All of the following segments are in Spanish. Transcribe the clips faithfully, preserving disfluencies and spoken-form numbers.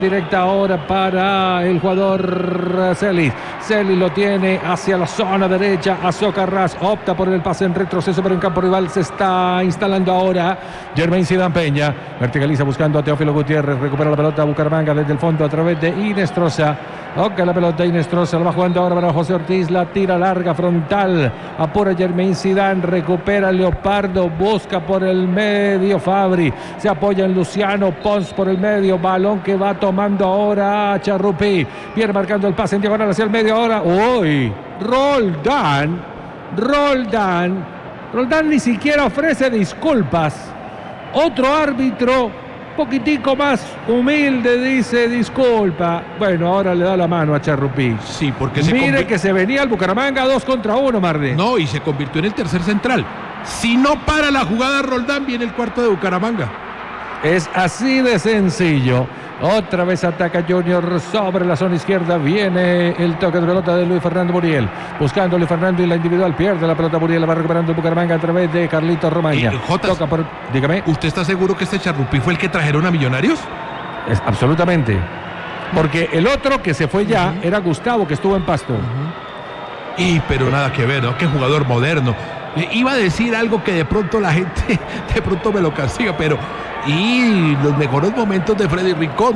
Directa ahora para el jugador Celis. Celis lo tiene hacia la zona derecha. Azocarrás opta por el pase en retroceso, pero en campo rival se está instalando ahora Jermaine Zidane Peña. Verticaliza buscando a Teófilo Gutiérrez. Recupera la pelota a Bucaramanga desde el fondo a través de Inestrosa. Toca la pelota Inestrosa. La va jugando ahora para José Ortiz. La tira larga frontal. Apura Jermaine Zidane. Recupera Leopardo. Busca por el medio Fabri. Se apoya en Luciano Pons por el medio. Balón que va a tomar tomando ahora a Charrupí. Viene marcando el pase en diagonal hacia el medio ahora. ¡Uy! Roldán. Roldán. Roldán ni siquiera ofrece disculpas. Otro árbitro, poquitico más humilde, dice disculpa. Bueno, ahora le da la mano a Charrupí. Sí, porque se Mire conv... que se venía el Bucaramanga dos contra uno, Marde. No, y se convirtió en el tercer central. Si no para la jugada Roldán, viene el cuarto de Bucaramanga. Es así de sencillo. Otra vez ataca Junior sobre la zona izquierda. Viene el toque de pelota de Luis Fernando Muriel. Buscando Luis Fernando y la individual. Pierde la pelota Muriel. La va recuperando Bucaramanga a través de Carlito Romaña. Eh, Jotas, Toca por... Dígame. ¿Usted está seguro que este Charrupí fue el que trajeron a Millonarios? Es, absolutamente. Porque el otro que se fue ya uh-huh. era Gustavo, que estuvo en Pasto. Uh-huh. Y pero nada que ver, ¿no? Qué jugador moderno. Iba a decir algo que de pronto la gente de pronto me lo castiga, pero y los mejores momentos de Freddy Rincón,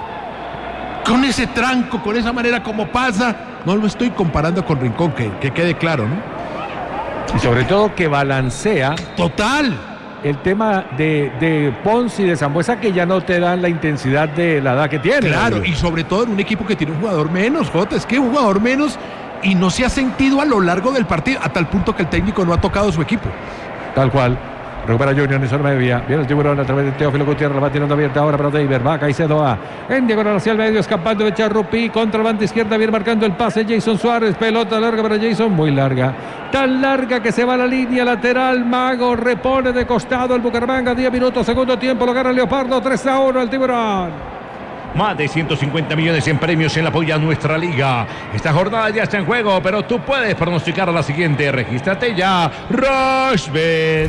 con ese tranco, con esa manera como pasa, no lo estoy comparando con Rincón, que, que quede claro, ¿no? Y sobre todo que balancea total el tema de, de Pons y de Sambuesa, que ya no te dan la intensidad de la edad que tiene. Claro, amigo. Y sobre todo en un equipo que tiene un jugador menos, Jota, es que un jugador menos y no se ha sentido a lo largo del partido, a tal punto que el técnico no ha tocado su equipo. Tal cual. Recupera Junior en zona media. Viene el tiburón a través de Teófilo Gutiérrez. La va tirando abierta ahora para David. Va Caicedo A. En diagonal hacia el medio. Escapando de Charrupí. Contra la banda izquierda. Viene marcando el pase Jason Suárez. Pelota larga para Jason. Muy larga. Tan larga que se va a la línea lateral. Mago repone de costado el Bucaramanga. diez minutos. Segundo tiempo. Lo gana Leopardo. tres a uno el tiburón. Más de ciento cincuenta millones en premios en la apoya nuestra liga. Esta jornada ya está en juego, pero tú puedes pronosticar a la siguiente. Regístrate ya. Rushbet.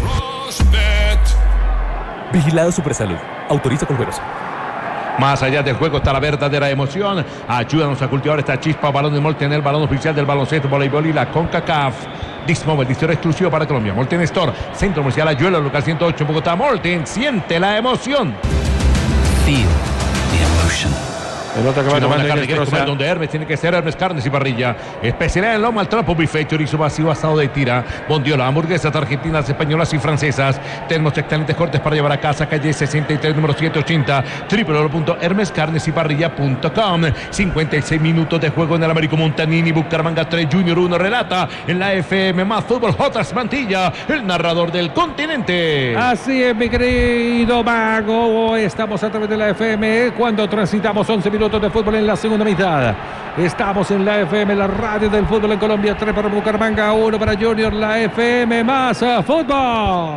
Vigilado Supersalud. Autoriza con juegos. Más allá del juego está la verdadera emoción. Ayúdanos a cultivar esta chispa. Balón de Molten, el balón oficial del baloncesto, voleibol y la CONCACAF. Dismobile, distribuidor exclusivo para Colombia. Molten Store, Centro Comercial Ayuela, local ciento ocho en Bogotá. Molten, siente la emoción. Feel the emotion. Pelota que va tomando carne, ¿quieres comer donde Hermes? Tiene que ser Hermes Carnes y Parrilla. Especialidad en lomo al trapo, buffet, chorizo vacío, asado de tira, bondiola, hamburguesas argentinas, españolas y francesas. Tenemos excelentes cortes para llevar a casa. Calle sesenta y tres, número ciento ochenta, doble u doble u doble u punto hermes carnes y parrilla punto com. cincuenta y seis minutos de juego en el Américo Montanini. Bucaramanga tres, Junior uno. Relata en la F M más Fútbol J. Mantilla, el narrador del continente. Así es, mi querido Mago. Estamos a través de la F M cuando transitamos once minutos de fútbol en la segunda mitad. Estamos en la F M, la radio del fútbol en Colombia. tres para Bucaramanga, uno para Junior. La F M más fútbol.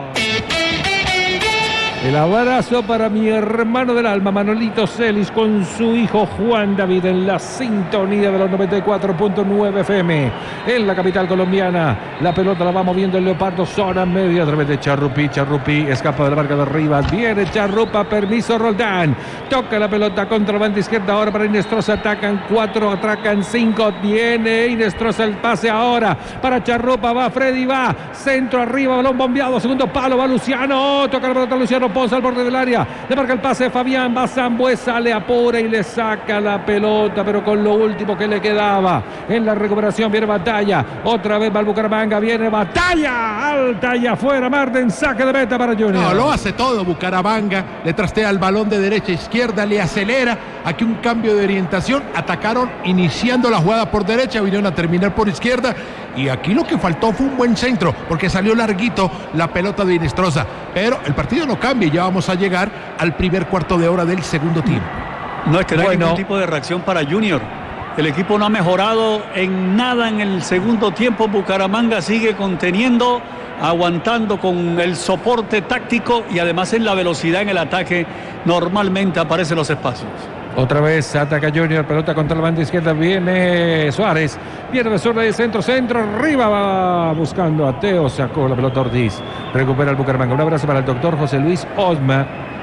El abrazo para mi hermano del alma, Manolito Celis, con su hijo Juan David en la sintonía de los noventa y cuatro punto nueve F M en la capital colombiana. La pelota la va moviendo el Leopardo, zona media a través de Charrupí. Charrupí escapa de la marca de Rivas. Viene Charrupa, permiso Roldán. Toca la pelota contra la banda izquierda ahora para Inestrosa. Atacan cuatro, atacan cinco. Viene Inestrosa, el pase ahora para Charrupa. Va Freddy, va centro arriba, balón bombeado. Segundo palo, va Luciano. Toca la pelota Luciano Pons al borde del área, le marca el pase Fabián, va Sambuesa, le apura y le saca la pelota, pero con lo último que le quedaba en la recuperación. Viene Batalla, otra vez va el Bucaramanga, viene Batalla, alta y afuera, Marden, saque de meta para Junior. No, lo hace todo Bucaramanga, le trastea el balón de derecha a izquierda, le acelera, aquí un cambio de orientación, atacaron iniciando la jugada por derecha, vinieron a terminar por izquierda, y aquí lo que faltó fue un buen centro, porque salió larguito la pelota de Inestrosa, pero el partido no cambia, ya vamos a llegar al primer cuarto de hora del segundo tiempo. No es que no hay bueno. ningún tipo de reacción para Junior. El equipo no ha mejorado en nada en el segundo tiempo. Bucaramanga sigue conteniendo, aguantando con el soporte táctico y además en la velocidad en el ataque. Normalmente aparecen los espacios. Otra vez ataca Junior, pelota contra la banda izquierda, viene Suárez, viene de zurda de centro, centro, arriba va buscando a Teo, sacó la pelota Ortiz, recupera el Bucaramanga. Un abrazo para el doctor José Luis Osma,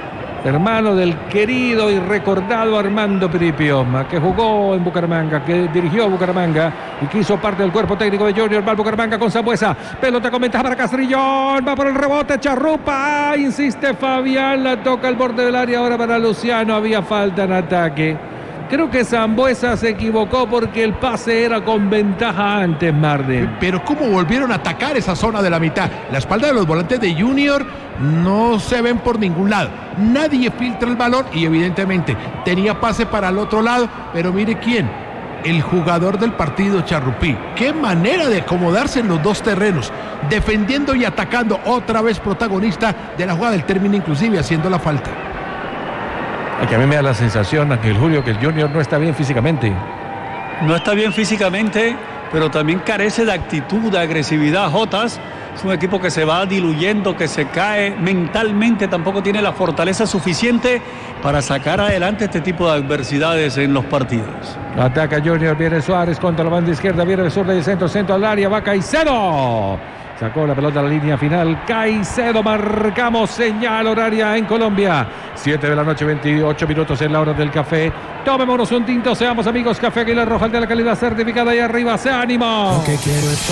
hermano del querido y recordado Armando Piripioma, que jugó en Bucaramanga, que dirigió a Bucaramanga y que hizo parte del cuerpo técnico de Junior. Va al Bucaramanga con Sambuesa, pelota con ventaja para Castrillón, va por el rebote, Charrupa, ah, insiste Fabián, la toca al borde del área ahora para Luciano, había falta en ataque. Creo que Sambuesa se equivocó porque el pase era con ventaja antes, Marden. Pero cómo volvieron a atacar esa zona de la mitad. La espalda de los volantes de Junior no se ven por ningún lado. Nadie filtra el balón y evidentemente tenía pase para el otro lado. Pero mire quién, el jugador del partido, Charrupí. Qué manera de acomodarse en los dos terrenos, defendiendo y atacando, otra vez protagonista de la jugada, del término inclusive haciendo la falta. Que a mí me da la sensación, Ángel Julio, que el Junior no está bien físicamente. No está bien físicamente, pero también carece de actitud, de agresividad. Jotas es un equipo que se va diluyendo, que se cae mentalmente, tampoco tiene la fortaleza suficiente para sacar adelante este tipo de adversidades en los partidos. Ataca Junior, viene Suárez contra la banda izquierda, viene el sur del centro, centro al área, va Caicedo. Sacó la pelota a la línea final. Caicedo, marcamos señal horaria en Colombia. siete de la noche, veintiocho minutos en la hora del café. Tomémonos un tinto, seamos amigos. Café Aguilar Roja, el de la calidad certificada. Ahí arriba, se ánimo. Lo que quiero es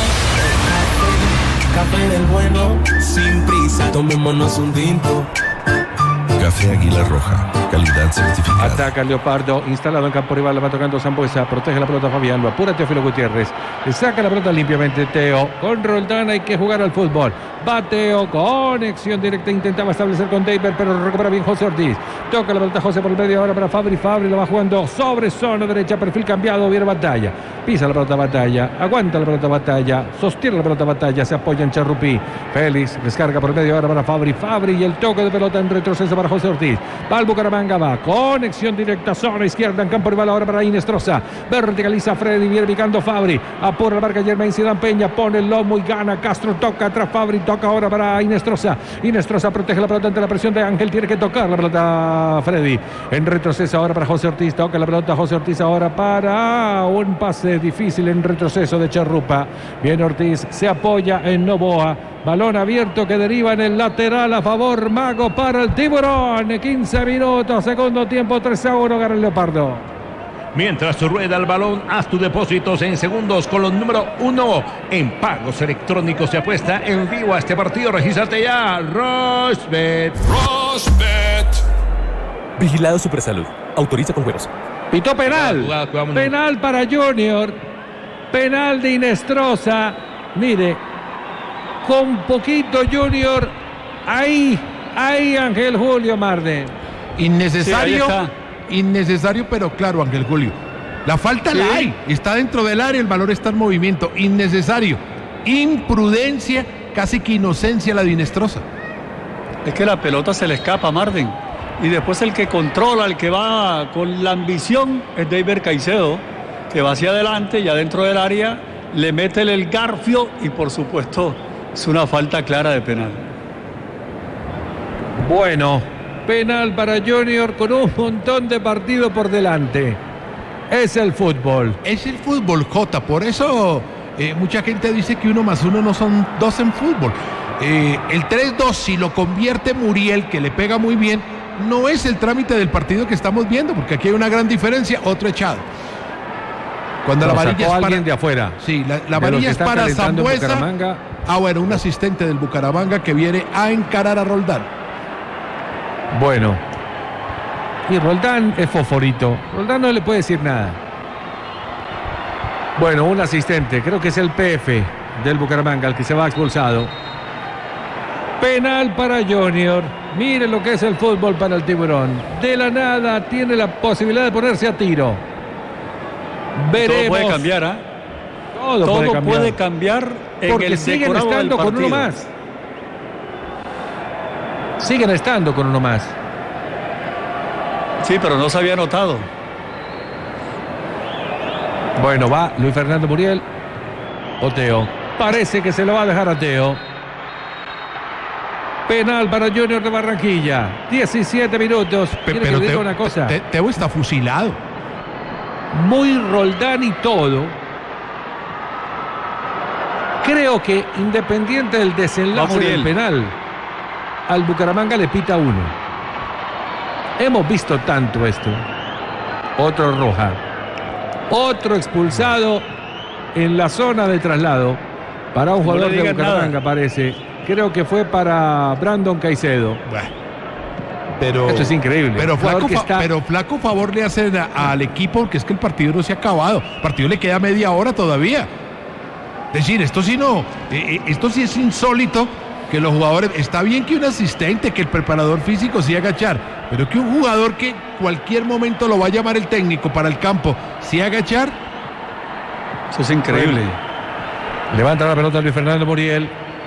tomar café del bueno, sin prisa. Tomémonos un tinto. Café Aguilar Roja, calidad certificada. Ataca Leopardo, instalado en campo rival, la va tocando Sambuesa, protege la pelota Fabián, lo apura Teófilo Gutiérrez, le saca la pelota limpiamente Teo, con Roldán hay que jugar al fútbol, va Teo, conexión directa, intentaba establecer con David, pero recupera bien José Ortiz, toca la pelota José por el medio ahora para Fabri, Fabri lo va jugando sobre zona derecha, perfil cambiado, viene Batalla, pisa la pelota Batalla, aguanta la pelota Batalla, sostiene la pelota Batalla, se apoya en Charrupí, Félix, descarga por el medio ahora para Fabri, Fabri y el toque de pelota en retroceso para José Ortiz, va al Bucaramanga, va, conexión directa, zona izquierda en campo rival ahora para Inestrosa, verticaliza Freddy, viene picando Fabri, apura la marca Germain Zidane Peña, pone el lomo y gana, Castro toca atrás Fabri, toca ahora para Inestrosa, Inestrosa protege la pelota ante la presión de Ángel, tiene que tocar la pelota Freddy, en retroceso ahora para José Ortiz, toca la pelota José Ortiz ahora para un pase difícil en retroceso de Charrupa, viene Ortiz, se apoya en Novoa, balón abierto que deriva en el lateral a favor Mago para el Tiburón. quince minutos, segundo tiempo, tres a uno, gana el Leopardo. Mientras rueda el balón, haz tus depósitos en segundos con los número uno en pagos electrónicos. Se apuesta en vivo a este partido. Regístrate ya. Rosbet. Rosbet. Vigilado Supersalud. Autoriza con juegos. Pitó penal. Cuidado, cuidado, cuidado, penal para Junior. Penal de Inestrosa. Mire, con poquito Junior. Ahí, ahí Ángel Julio Marden. Innecesario. Sí, Innecesario, pero claro, Ángel Julio. La falta sí. la hay. Está dentro del área, el valor está en movimiento. Innecesario. Imprudencia, casi que inocencia la de Inestrosa. Es que la pelota se le escapa a Marden. Y después el que controla, el que va con la ambición, es David Caicedo, que va hacia adelante, ya dentro del área, le mete el garfio y por supuesto es una falta clara de penal. Bueno, penal para Junior con un montón de partido por delante. Es el fútbol. Es el fútbol, Jota. Por eso eh, mucha gente dice que uno más uno no son dos en fútbol. Eh, el tres dos, si lo convierte Muriel, que le pega muy bien, no es el trámite del partido que estamos viendo, porque aquí hay una gran diferencia. Otro echado. Cuando Lo la varilla sacó es para alguien de afuera. Sí, la, la De los varilla que es están para calentando en Sambuesa. Bucaramanga. Ah, bueno, un asistente del Bucaramanga que viene a encarar a Roldán. Bueno. Y Roldán es fosforito. Roldán no le puede decir nada. Bueno, un asistente. Creo que es el P F del Bucaramanga, el que se va expulsado. Penal para Junior. Mire lo que es el fútbol para el Tiburón. De la nada tiene la posibilidad de ponerse a tiro. Veremos. Todo puede cambiar, ¿ah? ¿eh? Todo, Todo puede cambiar. puede cambiar en Porque el siguen decorado del estando con uno partido. más. Siguen estando con uno más. Sí, pero no se había notado. Bueno, va Luis Fernando Muriel o Teo. Parece que se lo va a dejar a Teo. Penal para Junior de Barranquilla. diecisiete minutos. Pe- Quiero pero que le diga Teo, una cosa. Te- Teo está fusilado. Muy Roldán y todo. Creo que independiente del Va desenlace Muriel. del penal, al Bucaramanga le pita uno. Hemos visto tanto esto. Otro roja. Otro expulsado en la zona de traslado para un jugador no de Bucaramanga, parece. Creo que fue para Brandon Caicedo. Bueno, pero, esto es increíble. Pero flaco, está... pero flaco favor le hacen a, al equipo, porque es que el partido no se ha acabado. El partido le queda media hora todavía. Es decir, esto sí no, eh, esto sí es insólito que los jugadores, está bien que un asistente, que el preparador físico sí agachar, pero que un jugador que cualquier momento lo va a llamar el técnico para el campo, sí agachar. Eso es increíble. Bueno, levanta la pelota Luis Fernando Muriel.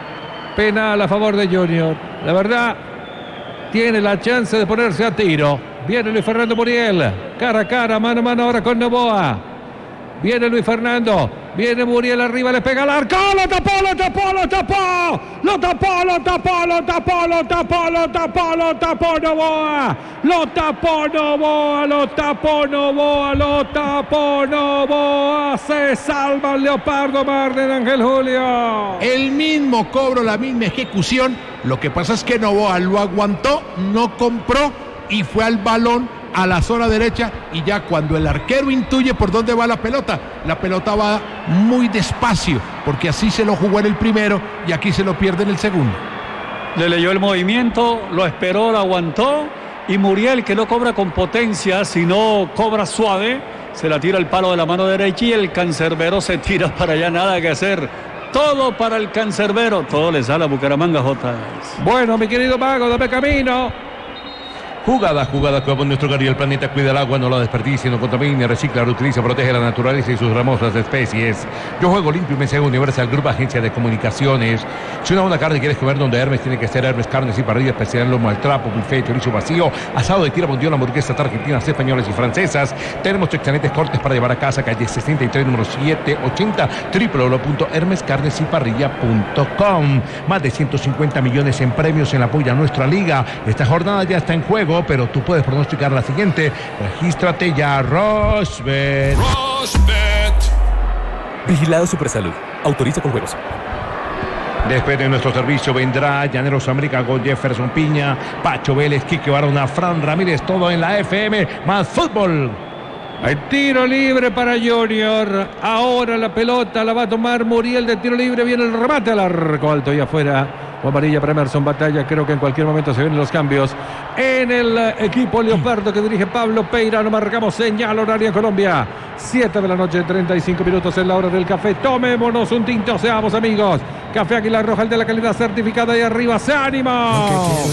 Penal a favor de Junior. La verdad, tiene la chance de ponerse a tiro. Viene Luis Fernando Muriel. Cara a cara, mano a mano ahora con Novoa. Viene Luis Fernando. Viene Muriel arriba, le pega al arco. ¡Lo tapó, lo tapó, lo tapó! ¡Lo tapó, lo tapó, lo tapó, lo tapó, lo tapó, lo tapó Novoa! ¡Lo tapó Novoa, lo tapó Novoa, lo tapó Novoa! Se salva el Leopardo Marden, Ángel Julio. El mismo cobro, la misma ejecución. Lo que pasa es que Novoa lo aguantó, no compró y fue al balón, a la zona derecha, y ya cuando el arquero intuye por dónde va la pelota, la pelota va muy despacio, porque así se lo jugó en el primero y aquí se lo pierde en el segundo. Le leyó el movimiento, lo esperó, lo aguantó, y Muriel, que no cobra con potencia, sino cobra suave, se la tira al palo de la mano derecha y el cancerbero se tira para allá, nada que hacer. Todo para el cancerbero, todo le sale a Bucaramanga, J. Bueno, mi querido Mago, dame camino. Jugada, jugada, como nuestro hogar y el planeta cuida el agua, no la desperdicie, no contamine, recicla, reutiliza, protege la naturaleza y sus hermosas especies. Yo juego limpio y me sigo Universal Group, agencia de comunicaciones. Si una buena carne quieres comer donde Hermes, tiene que ser Hermes Carnes y Parrilla, especial lomo al trapo, buffet, chorizo vacío, asado de tira, bondiola, hamburguesas argentinas, españolas y francesas. Tenemos excelentes cortes para llevar a casa, calle sesenta y tres, número setecientos ochenta, doble u doble u doble u punto hermes carnes y parrilla punto com. Más de ciento cincuenta millones en premios en apoyo a nuestra liga. Esta jornada ya está en juego, pero tú puedes pronosticar la siguiente. Regístrate ya, Rosbet. Rosbet. Vigilado Supersalud. Autoriza con juegos. Después de nuestro servicio vendrá Llaneros América con Jefferson Piña, Pacho Vélez, Quique Barona, Fran Ramírez, todo en la F M, más fútbol. Hay tiro libre para Junior. Ahora la pelota la va a tomar Muriel de tiro libre. Viene el remate al arco alto y afuera. Amarilla para Emerson Batalla. Creo que en cualquier momento se vienen los cambios en el equipo Leopardo que dirige Pablo Peirano. Marcamos señal horaria en Colombia. siete de la noche, treinta y cinco minutos en la hora del café. Tomémonos un tinto, seamos amigos. Café Águila Roja, el de la calidad certificada. Y arriba, ¡se ánimo!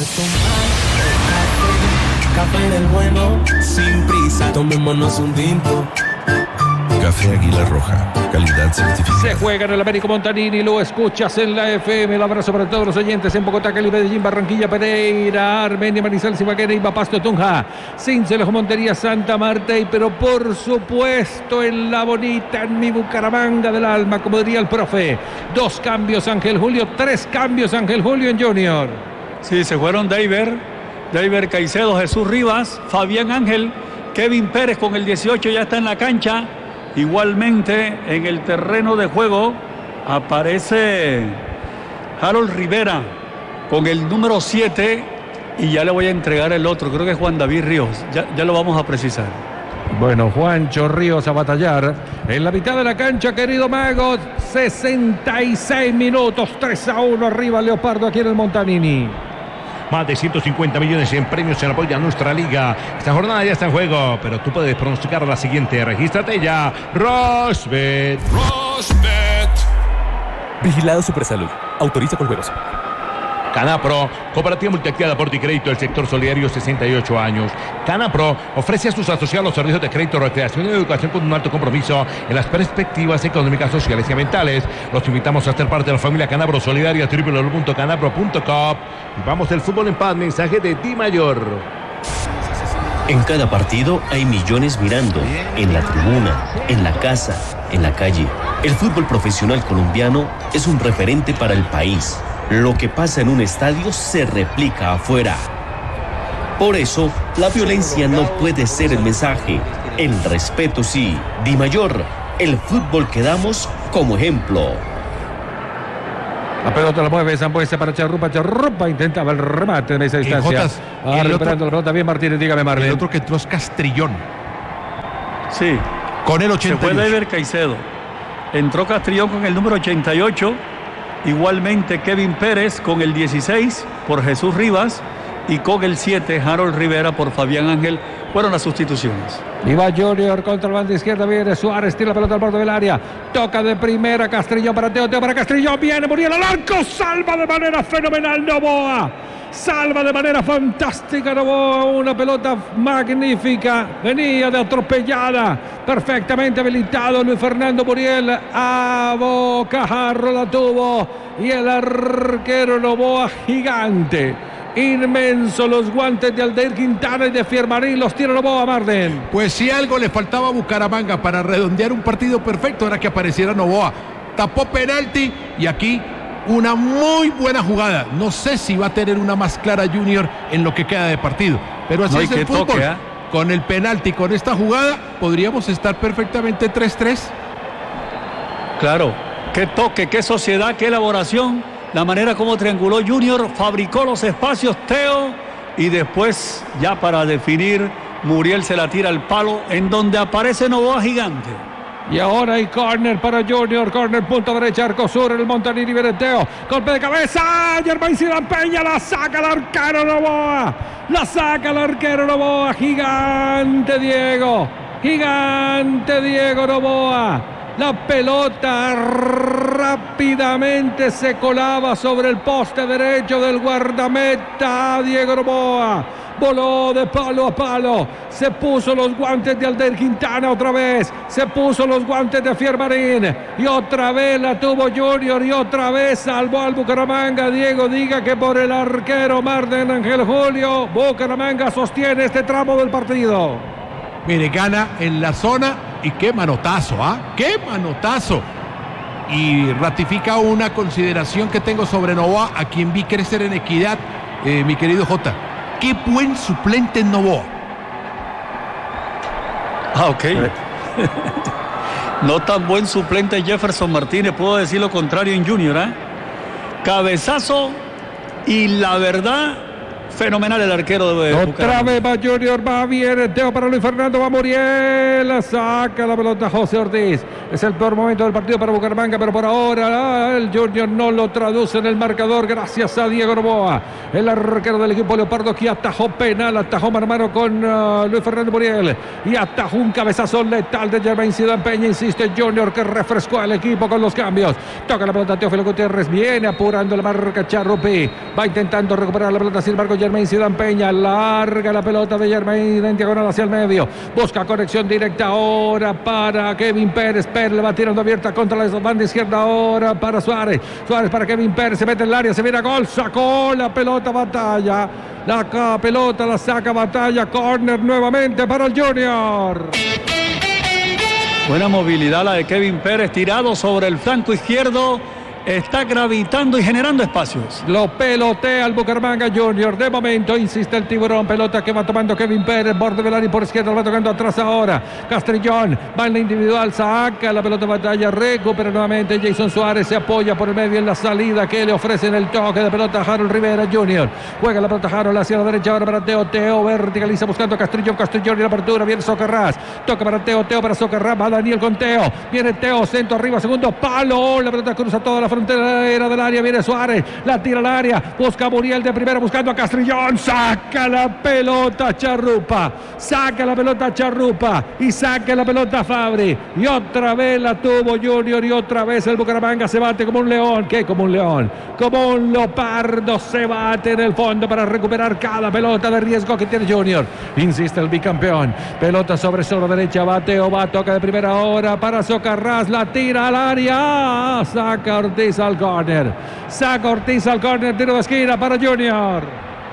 Café del bueno, sin prisa, tomémonos un tinto. Café Águila Roja, calidad certificada. Se juega en el Américo Montanini, lo escuchas en la F M. El abrazo para todos los oyentes en Bogotá, Cali, Medellín, Barranquilla, Pereira, Armenia, Manizales, Ibagué, Iba, Pasto, Tunja, Cincelejo, Montería, Santa Marta, y pero por supuesto en la bonita, en mi Bucaramanga del alma, como diría el profe. Dos cambios, Ángel Julio, tres cambios, Ángel Julio en Junior. Sí, se fueron David, David Caicedo, Jesús Rivas, Fabián Ángel, Kevin Pérez con el dieciocho ya está en la cancha. Igualmente en el terreno de juego aparece Harold Rivera con el número siete y ya le voy a entregar el otro, creo que es Juan David Ríos, ya, ya lo vamos a precisar. Bueno, Juancho Ríos a batallar en la mitad de la cancha, querido Mago. Sesenta y seis minutos, tres a uno arriba Leopardo aquí en el Montanini. Más de ciento cincuenta millones en premios en apoyo a nuestra liga. Esta jornada ya está en juego, pero tú puedes pronosticar la siguiente. Regístrate ya, Rosbet. Rosbet. Vigilado Supersalud. Autoriza con juegos. Canapro, cooperativa multiactiva de crédito del sector solidario, sesenta y ocho años. Canapro ofrece a sus asociados servicios de crédito, recreación y educación con un alto compromiso en las perspectivas económicas, sociales y ambientales. Los invitamos a ser parte de la familia Canapro Solidaria, doble u doble u doble u punto canapro punto com. Y vamos del fútbol en paz, mensaje de Di Mayor. En cada partido hay millones mirando, en la tribuna, en la casa, en la calle. El fútbol profesional colombiano es un referente para el país. Lo que pasa en un estadio se replica afuera. Por eso, la violencia no puede ser el mensaje. El respeto sí. Di Mayor, el fútbol que damos como ejemplo. La pelota la mueve Sambuesa para Charrupa. Charrupa intentaba el remate en esa distancia. Va recuperando la pelota bien Martínez. Dígame, Marlene. El otro que entró es Castrillón. Sí. Con el ochenta y ocho. Se fue Leiber Caicedo. Entró Castrillón con el número ochenta y ocho. Igualmente Kevin Pérez con el dieciséis por Jesús Rivas. Y con el siete Harold Rivera por Fabián Ángel. Fueron las sustituciones. Y va Junior contra el banda izquierda. Viene Suárez, tira la pelota al borde del área. Toca de primera Castrillón para Teo. Teo para Castrillón. Viene Muriel al arco. Salva de manera fenomenal Novoa. Salva de manera fantástica Novoa. Una pelota magnífica. Venía de atropellada. Perfectamente habilitado Luis Fernando Muriel. A bocajarro la tuvo. Y el arquero Novoa gigante. Inmenso los guantes de Aldair Quintana y de Fiermarín. Los tira Novoa, Marden. Pues si algo le faltaba a Bucaramanga para redondear un partido perfecto era que apareciera Novoa. Tapó penalti y aquí una muy buena jugada. No sé si va a tener una más clara Junior en lo que queda de partido, pero así no, es el fútbol. Toque, ¿eh? Con el penalti, con esta jugada podríamos estar perfectamente tres tres. Claro, qué toque, qué sociedad, qué elaboración. La manera como trianguló Junior, fabricó los espacios Teo y después ya para definir Muriel se la tira al palo en donde aparece Novoa gigante. Y ahora hay córner para Junior, córner punta derecha, arco sur, el Montanini viene Teo, golpe de cabeza, Germán Zidane Peña, la saca el arquero Novoa, la saca el arquero Novoa, gigante Diego, gigante Diego Novoa. La pelota rápidamente se colaba sobre el poste derecho del guardameta Diego Novoa. Voló de palo a palo. Se puso los guantes de Aldair Quintana otra vez. Se puso los guantes de Fiermarín. Y otra vez la tuvo Junior. Y otra vez salvó al Bucaramanga. Diego, diga que por el arquero Marden Ángel Julio. Bucaramanga sostiene este tramo del partido. Mire, gana en la zona y qué manotazo, ¿ah? ¿eh? ¡Qué manotazo! Y ratifica una consideración que tengo sobre Novoa, a quien vi crecer en equidad, eh, mi querido Jota. ¡Qué buen suplente en Novoa! Ah, ok. No tan buen suplente Jefferson Martínez, puedo decir lo contrario en Junior, ¿eh? Cabezazo y la verdad... fenomenal el arquero de otra vez va Junior, va bien Teo para Luis Fernando, va Muriel, saca la pelota José Ortiz. Es el peor momento del partido para Bucaramanga, pero por ahora el Junior no lo traduce en el marcador gracias a Diego Novoa, el arquero del equipo Leopardo, que atajó penal, atajó mano a mano con uh, Luis Fernando Muriel y atajó un cabezazo letal de Germán Zidane Peña. Insiste Junior, que refrescó al equipo con los cambios. Toca la pelota Teófilo Gutiérrez, viene apurando la marca Charrupi, va intentando recuperar la pelota, sin embargo Germán Zidane Peña larga la pelota de Germán en diagonal hacia el medio, busca conexión directa ahora para Kevin Pérez. Pérez le va tirando abierta contra la banda izquierda ahora para Suárez. Suárez para Kevin Pérez, se mete en el área, se viene a gol, sacó la pelota Batalla, la pelota la saca Batalla, córner nuevamente para el Junior. Buena movilidad la de Kevin Pérez, tirado sobre el flanco izquierdo. Está gravitando y generando espacios. Lo pelotea el Bucaramanga Junior. De momento insiste el tiburón. Pelota que va tomando Kevin Pérez. Borde del área por izquierda. Lo va tocando atrás ahora. Castrillón va en la individual. Saca la pelota Batalla. Recupera nuevamente Jason Suárez. Se apoya por el medio en la salida que le ofrecen el toque de pelota a Harold Rivera Junior. Juega la pelota Harold hacia la derecha ahora para Teo. Teo verticaliza buscando a Castrillón. Castrillón y la apertura. Viene Socarrás. Toca para Teo. Teo para Socarrás. Va Daniel con Teo. Viene Teo. Centro arriba. Segundo palo. La pelota cruza toda la frontera del área, viene Suárez, la tira al área, busca a Muriel de primera buscando a Castrillón, saca la pelota Charrupa, saca la pelota Charrupa y saca la pelota Fabri, y otra vez la tuvo Junior y otra vez el Bucaramanga se bate como un león, ¿qué? Como un león, como un leopardo se bate en el fondo para recuperar cada pelota de riesgo que tiene Junior. Insiste el bicampeón, pelota sobre sobre derecha, bateo, va, toca de primera hora para Socarrás, la tira al área, saca Ortiz al córner, saca Ortiz al córner, tiro de esquina para Junior.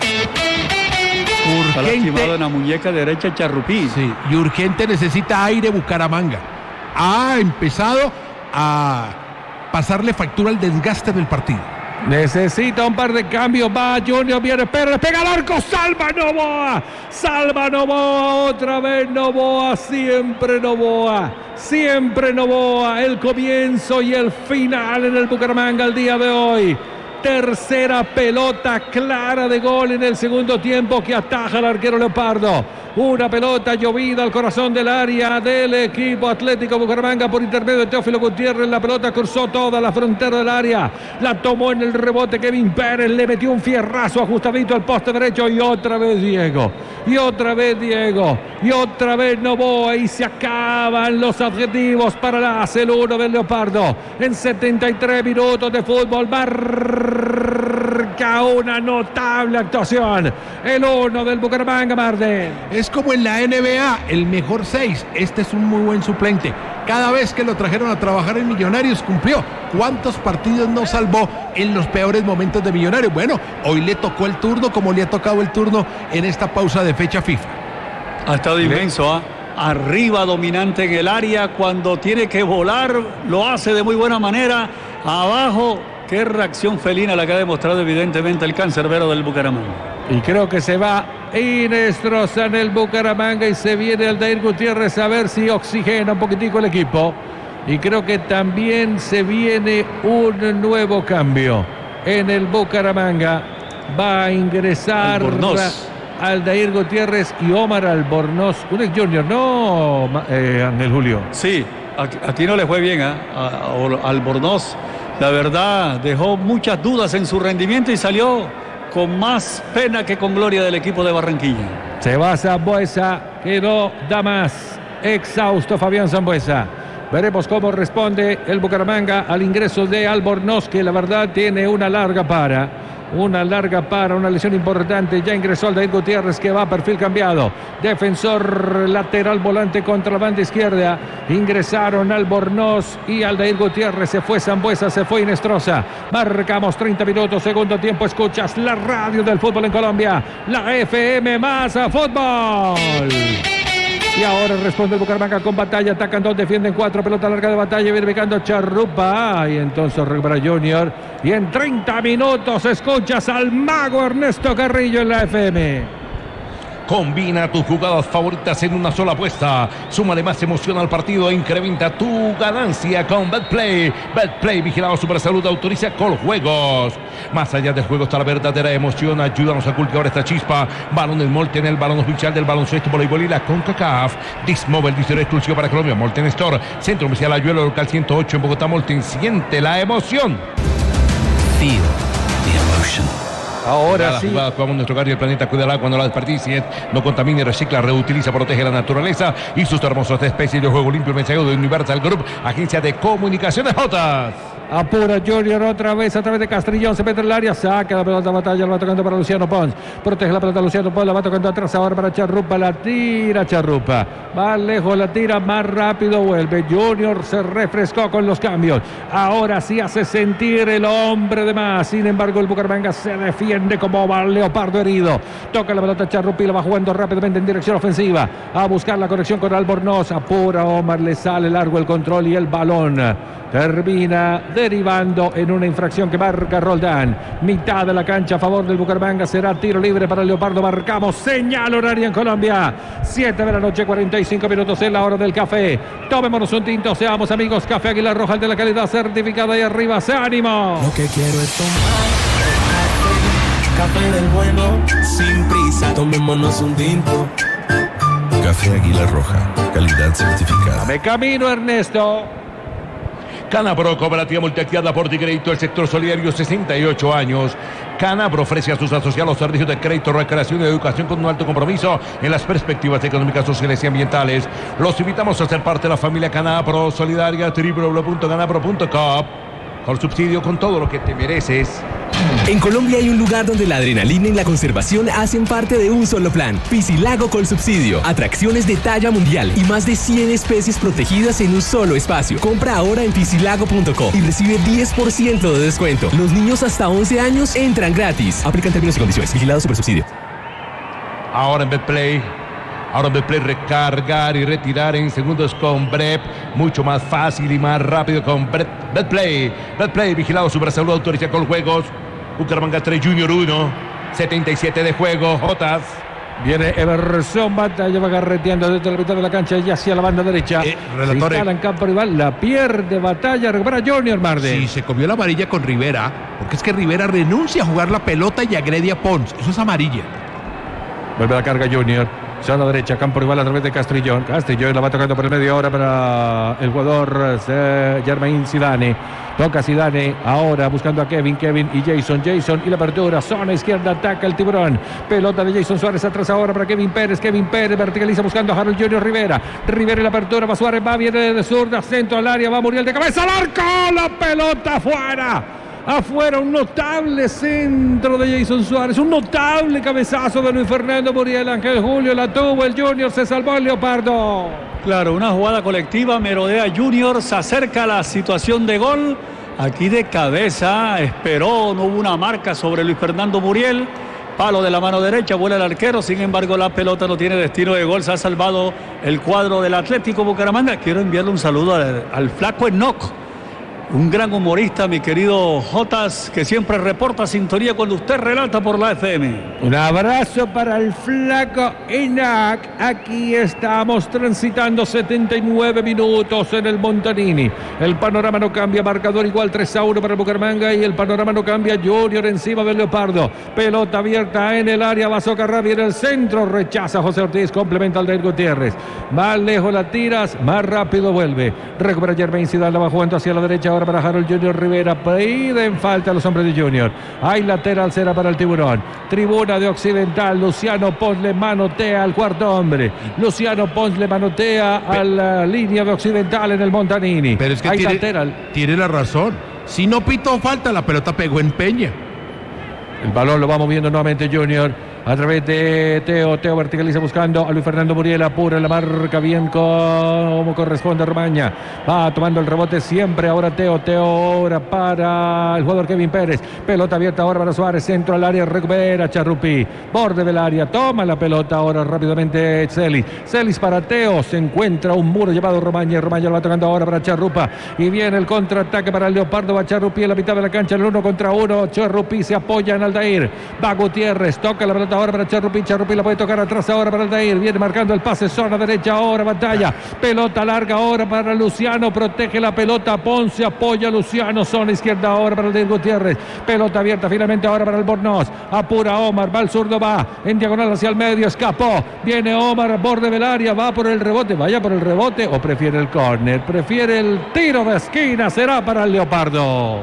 Está lastimado en la muñeca derecha Charrupí. Sí, y urgente necesita aire Bucaramanga. Ha empezado a pasarle factura al desgaste del partido. Necesita un par de cambios. Va Junior, viene Pérez, pega al arco. Salva Novoa. Salva Novoa. Otra vez Novoa. Siempre Novoa. Siempre Novoa. El comienzo y el final en el Bucaramanga el día de hoy. Tercera pelota clara de gol en el segundo tiempo que ataja al arquero Leopardo. Una pelota llovida al corazón del área del equipo Atlético Bucaramanga por intermedio de Teófilo Gutiérrez. La pelota cruzó toda la frontera del área. La tomó en el rebote Kevin Pérez. Le metió un fierrazo ajustadito al poste derecho. Y otra vez Diego. Y otra vez Diego. Y otra vez Novoa. Y se acaban los adjetivos para la hace el uno del Leopardo. En setenta y tres minutos de fútbol. Marca una notable actuación. El uno del Bucaramanga, Marden. Es como en la N B A, el mejor seis. Este es un muy buen suplente. Cada vez que lo trajeron a trabajar en Millonarios cumplió. ¿Cuántos partidos no salvó en los peores momentos de Millonarios? Bueno, hoy le tocó el turno como le ha tocado el turno en esta pausa de fecha FIFA. Ha estado inmenso, ¿ah? ¿eh? Arriba, dominante en el área. Cuando tiene que volar, lo hace de muy buena manera. Abajo, qué reacción felina la que ha demostrado evidentemente el cancerbero del Bucaramanga. Y creo que se va Inestrosa en el Bucaramanga y se viene Aldair Gutiérrez a ver si oxigena un poquitico el equipo. Y creo que también se viene un nuevo cambio en el Bucaramanga. Va a ingresar Aldair Gutiérrez y Omar Albornoz. Un ex junior, ¿no, eh, Ángel Julio? Sí, aquí no le fue bien, ¿eh? a, a Albornoz. La verdad, dejó muchas dudas en su rendimiento y salió con más pena que con gloria del equipo de Barranquilla. Se va Sambueza, que no da más. Exhausto Fabián Sambueza. Veremos cómo responde el Bucaramanga al ingreso de Albornoz, que la verdad tiene una larga para. Una larga para, una lesión importante. Ya ingresó Aldair Gutiérrez, que va a perfil cambiado. Defensor lateral volante contra la banda izquierda. Ingresaron Albornoz y Aldair Gutiérrez. Se fue Sambueza, se fue Inestrosa. Marcamos treinta minutos, segundo tiempo. Escuchas la radio del fútbol en Colombia. La F M más a fútbol. Y ahora responde el Bucaramanga con Batalla. Atacan dos, defienden cuatro. Pelota larga de Batalla. Viene pegando Charrupa. Y entonces recupera Junior. Y en treinta minutos escuchas al mago Ernesto Carrillo en la F M. Combina tus jugadas favoritas en una sola apuesta. Súmale más emoción al partido e incrementa tu ganancia con Betplay. Betplay, vigilado Supersalud, autoriza con juegos. Más allá del juego está la verdadera emoción. Ayúdanos a cultivar esta chispa. Balón del Molten, el balón oficial del baloncesto, voleibol y la CONCACAF. Dismobile, diseño exclusivo para Colombia. Molten Store, Centro Comercial Ayuelo, local ciento ocho en Bogotá. Molten, siente la emoción. Feel the emotion. Ahora la sí. Jugada, jugamos nuestro hogar y el planeta, cuídala cuando la desperdicies. No contamine, recicla, reutiliza, protege la naturaleza y sus hermosas especies de juego limpio. El mensaje de Universal Group, agencia de comunicaciones Jotas. Apura Junior otra vez a través de Castrillón. Se mete en el área. Saca la pelota, Batalla. La va tocando para Luciano Pons. Protege la pelota Luciano Pons. La va tocando atrás ahora para Charrupa. La tira Charrupa. Va lejos, la tira. Más rápido vuelve. Junior se refrescó con los cambios. Ahora sí hace sentir el hombre de más. Sin embargo, el Bucaramanga se defiende como va Leopardo herido. Toca la pelota Charrupa y la va jugando rápidamente en dirección ofensiva. A buscar la conexión con Albornoz. Apura Omar. Le sale largo el control y el balón termina derivando en una infracción que marca Roldán. Mitad de la cancha a favor del Bucaramanga. Será tiro libre para el Leopardo. Marcamos señal horaria en Colombia. siete de la noche, cuarenta y cinco minutos en la hora del café. Tomémonos un tinto, seamos amigos. Café Águila Roja, el de la calidad certificada. Y arriba, ¡se ánimo! Lo que quiero es tomar café del bueno, sin prisa. Tomémonos un tinto. Café Águila Roja, calidad certificada. Me camino, Ernesto. Canapro, cooperativa multiactivada por Crédito, el sector solidario, sesenta y ocho años. Canapro ofrece a sus asociados servicios de crédito, recreación y educación con un alto compromiso en las perspectivas económicas, sociales y ambientales. Los invitamos a ser parte de la familia Canapro Solidaria, doble u doble u doble u punto canapro punto com. Con subsidio, con todo lo que te mereces. En Colombia hay un lugar donde la adrenalina y la conservación hacen parte de un solo plan. Piscilago con subsidio. Atracciones de talla mundial y más de cien especies protegidas en un solo espacio. Compra ahora en piscilago punto co y recibe diez por ciento de descuento. Los niños hasta once años entran gratis. Aplican términos y condiciones. Vigilado Supersubsidio. Ahora en Betplay. Ahora Betplay recargar y retirar en segundos con Brep. Mucho más fácil y más rápido con Brep. Betplay. Betplay vigilado su brazo, autoriza con juegos. Bucaramanga tres, Junior uno. setenta y siete de juego. Jotas. Viene Everson, Batalla, va garreteando desde la mitad de la cancha y hacia la banda derecha. Eh, se instala en campo rival, la pierde Batalla, recupera Junior Marde. Sí, se comió la amarilla con Rivera, porque es que Rivera renuncia a jugar la pelota y agrede a Pons. Eso es amarilla. Vuelve la carga Junior. Zona derecha, campo rival a través de Castrillón. Castrillón la va tocando por el medio ahora para el jugador eh, Germain Zidane. Toca Zidane ahora buscando a Kevin. Kevin y Jason. Jason y la apertura. Zona izquierda, ataca el Tiburón. Pelota de Jason Suárez atrás ahora para Kevin Pérez. Kevin Pérez verticaliza buscando a Harold Junior Rivera. Rivera y la apertura. Va Suárez, va, viene de zurda, centro al área. Va Muriel de cabeza al arco. La pelota afuera. Afuera, un notable centro de Jason Suárez, un notable cabezazo de Luis Fernando Muriel. Ángel Julio la tuvo, el Junior se salvó el Leopardo. Claro, una jugada colectiva, merodea Junior, se acerca a la situación de gol. Aquí de cabeza, esperó, no hubo una marca sobre Luis Fernando Muriel. Palo de la mano derecha, vuela el arquero, sin embargo la pelota no tiene destino de gol. Se ha salvado el cuadro del Atlético Bucaramanga. Quiero enviarle un saludo al, al flaco Enoc. Un gran humorista, mi querido Jotas, que siempre reporta sintonía cuando usted relata por la F M. Un abrazo para el flaco Enoch. Aquí estamos transitando setenta y nueve minutos en el Montanini. El panorama no cambia, marcador igual tres a uno para el Bucaramanga y el panorama no cambia. Junior encima del Leopardo. Pelota abierta en el área, va Socarrá, viene el centro, rechaza José Ortiz, complementa al Dair Gutiérrez. Más lejos la tiras, más rápido vuelve. Recupera Germain Zidane, la va jugando hacia la derecha. Ahora para Harold Junior Rivera, piden falta a los hombres de Junior. Hay lateral, será para el Tiburón. Tribuna de Occidental, Luciano Pons le manotea al cuarto hombre. Luciano Pons le manotea a la línea de Occidental en el Montanini. Pero es que hay tiene, lateral. Tiene la razón. Si no pitó falta, la pelota pegó en Peña. El balón lo va moviendo nuevamente Junior a través de Teo. Teo verticaliza buscando a Luis Fernando Muriel. Apura la marca bien como corresponde a Romaña. Va tomando el rebote siempre. Ahora Teo. Teo ahora para el jugador Kevin Pérez. Pelota abierta ahora para Suárez. Centro al área. Recupera Charrupí. Borde del área. Toma la pelota ahora rápidamente Celis. Celis para Teo. Se encuentra un muro llevado Romaña. Romaña lo va tocando ahora para Charrupa. Y viene el contraataque para el Leopardo. Va Charrupí en la mitad de la cancha. El uno contra uno. Charrupí se apoya en Aldair. Va Gutiérrez. Toca la pelota ahora para Charrupí. Charrupí la puede tocar atrás ahora para Aldair. Viene marcando el pase. Zona derecha ahora. Batalla. Pelota larga ahora para Luciano. Protege la pelota. Ponce apoya a Luciano. Zona izquierda ahora para Aldair Gutiérrez. Pelota abierta finalmente ahora para el Bornoz. Apura Omar. Va al zurdo. Va en diagonal hacia el medio. Escapó. Viene Omar. Borde del área. Va por el rebote. Vaya por el rebote. O prefiere el córner. Prefiere el tiro de esquina. Será para el Leopardo.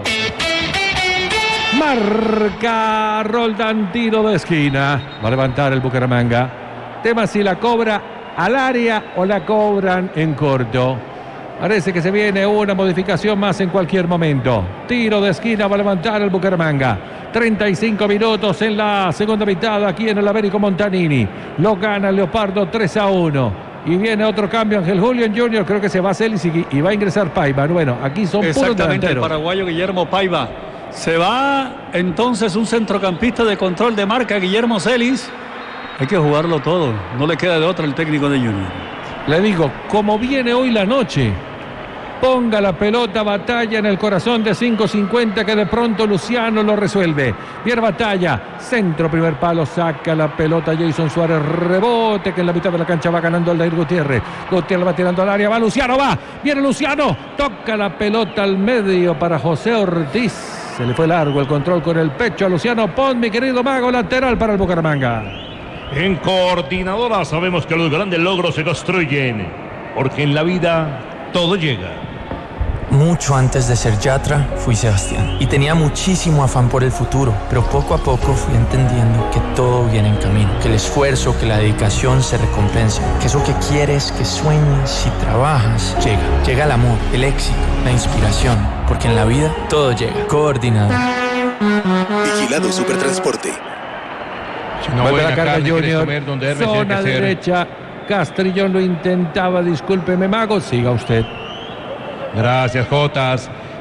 Marca Roldán, tiro de esquina. Va a levantar el Bucaramanga. Tema si la cobra al área o la cobran en corto. Parece que se viene una modificación más en cualquier momento. Tiro de esquina va a levantar el Bucaramanga. treinta y cinco minutos en la segunda mitad aquí en el Américo Montanini. Lo gana el Leopardo tres a uno. Y viene otro cambio, Ángel Julio en Junior. Creo que se va a Celis y, y va a ingresar Paiva. Bueno, aquí son puros delanteros. Exactamente, el paraguayo Guillermo Paiva. Se va entonces un centrocampista de control de marca, Guillermo Celis. Hay que jugarlo todo, no le queda de otra el técnico de Junior. Le digo, como viene hoy la noche, ponga la pelota Batalla en el corazón de cinco cincuenta, que de pronto Luciano lo resuelve. Viene Batalla, centro, primer palo, saca la pelota Jason Suárez, rebote que en la mitad de la cancha va ganando Aldair Gutiérrez. Gutiérrez va tirando al área, va Luciano, va, viene Luciano, toca la pelota al medio para José Ortiz. Se le fue largo el control con el pecho a Luciano Pons, mi querido mago, lateral para el Bucaramanga. En Coordinadora sabemos que los grandes logros se construyen, porque en la vida todo llega. Mucho antes de ser Yatra, fui Sebastián y tenía muchísimo afán por el futuro, pero poco a poco fui entendiendo que todo viene en camino, que el esfuerzo, que la dedicación se recompensa, que eso que quieres, que sueñas y trabajas, llega. Llega el amor, el éxito, la inspiración, porque en la vida todo llega. Coordinador. Vigilado Supertransporte. Si no voy a la carga Junior, comer donde zona derecha, Castrillón lo intentaba, discúlpeme mago, siga usted. Gracias, Jotas.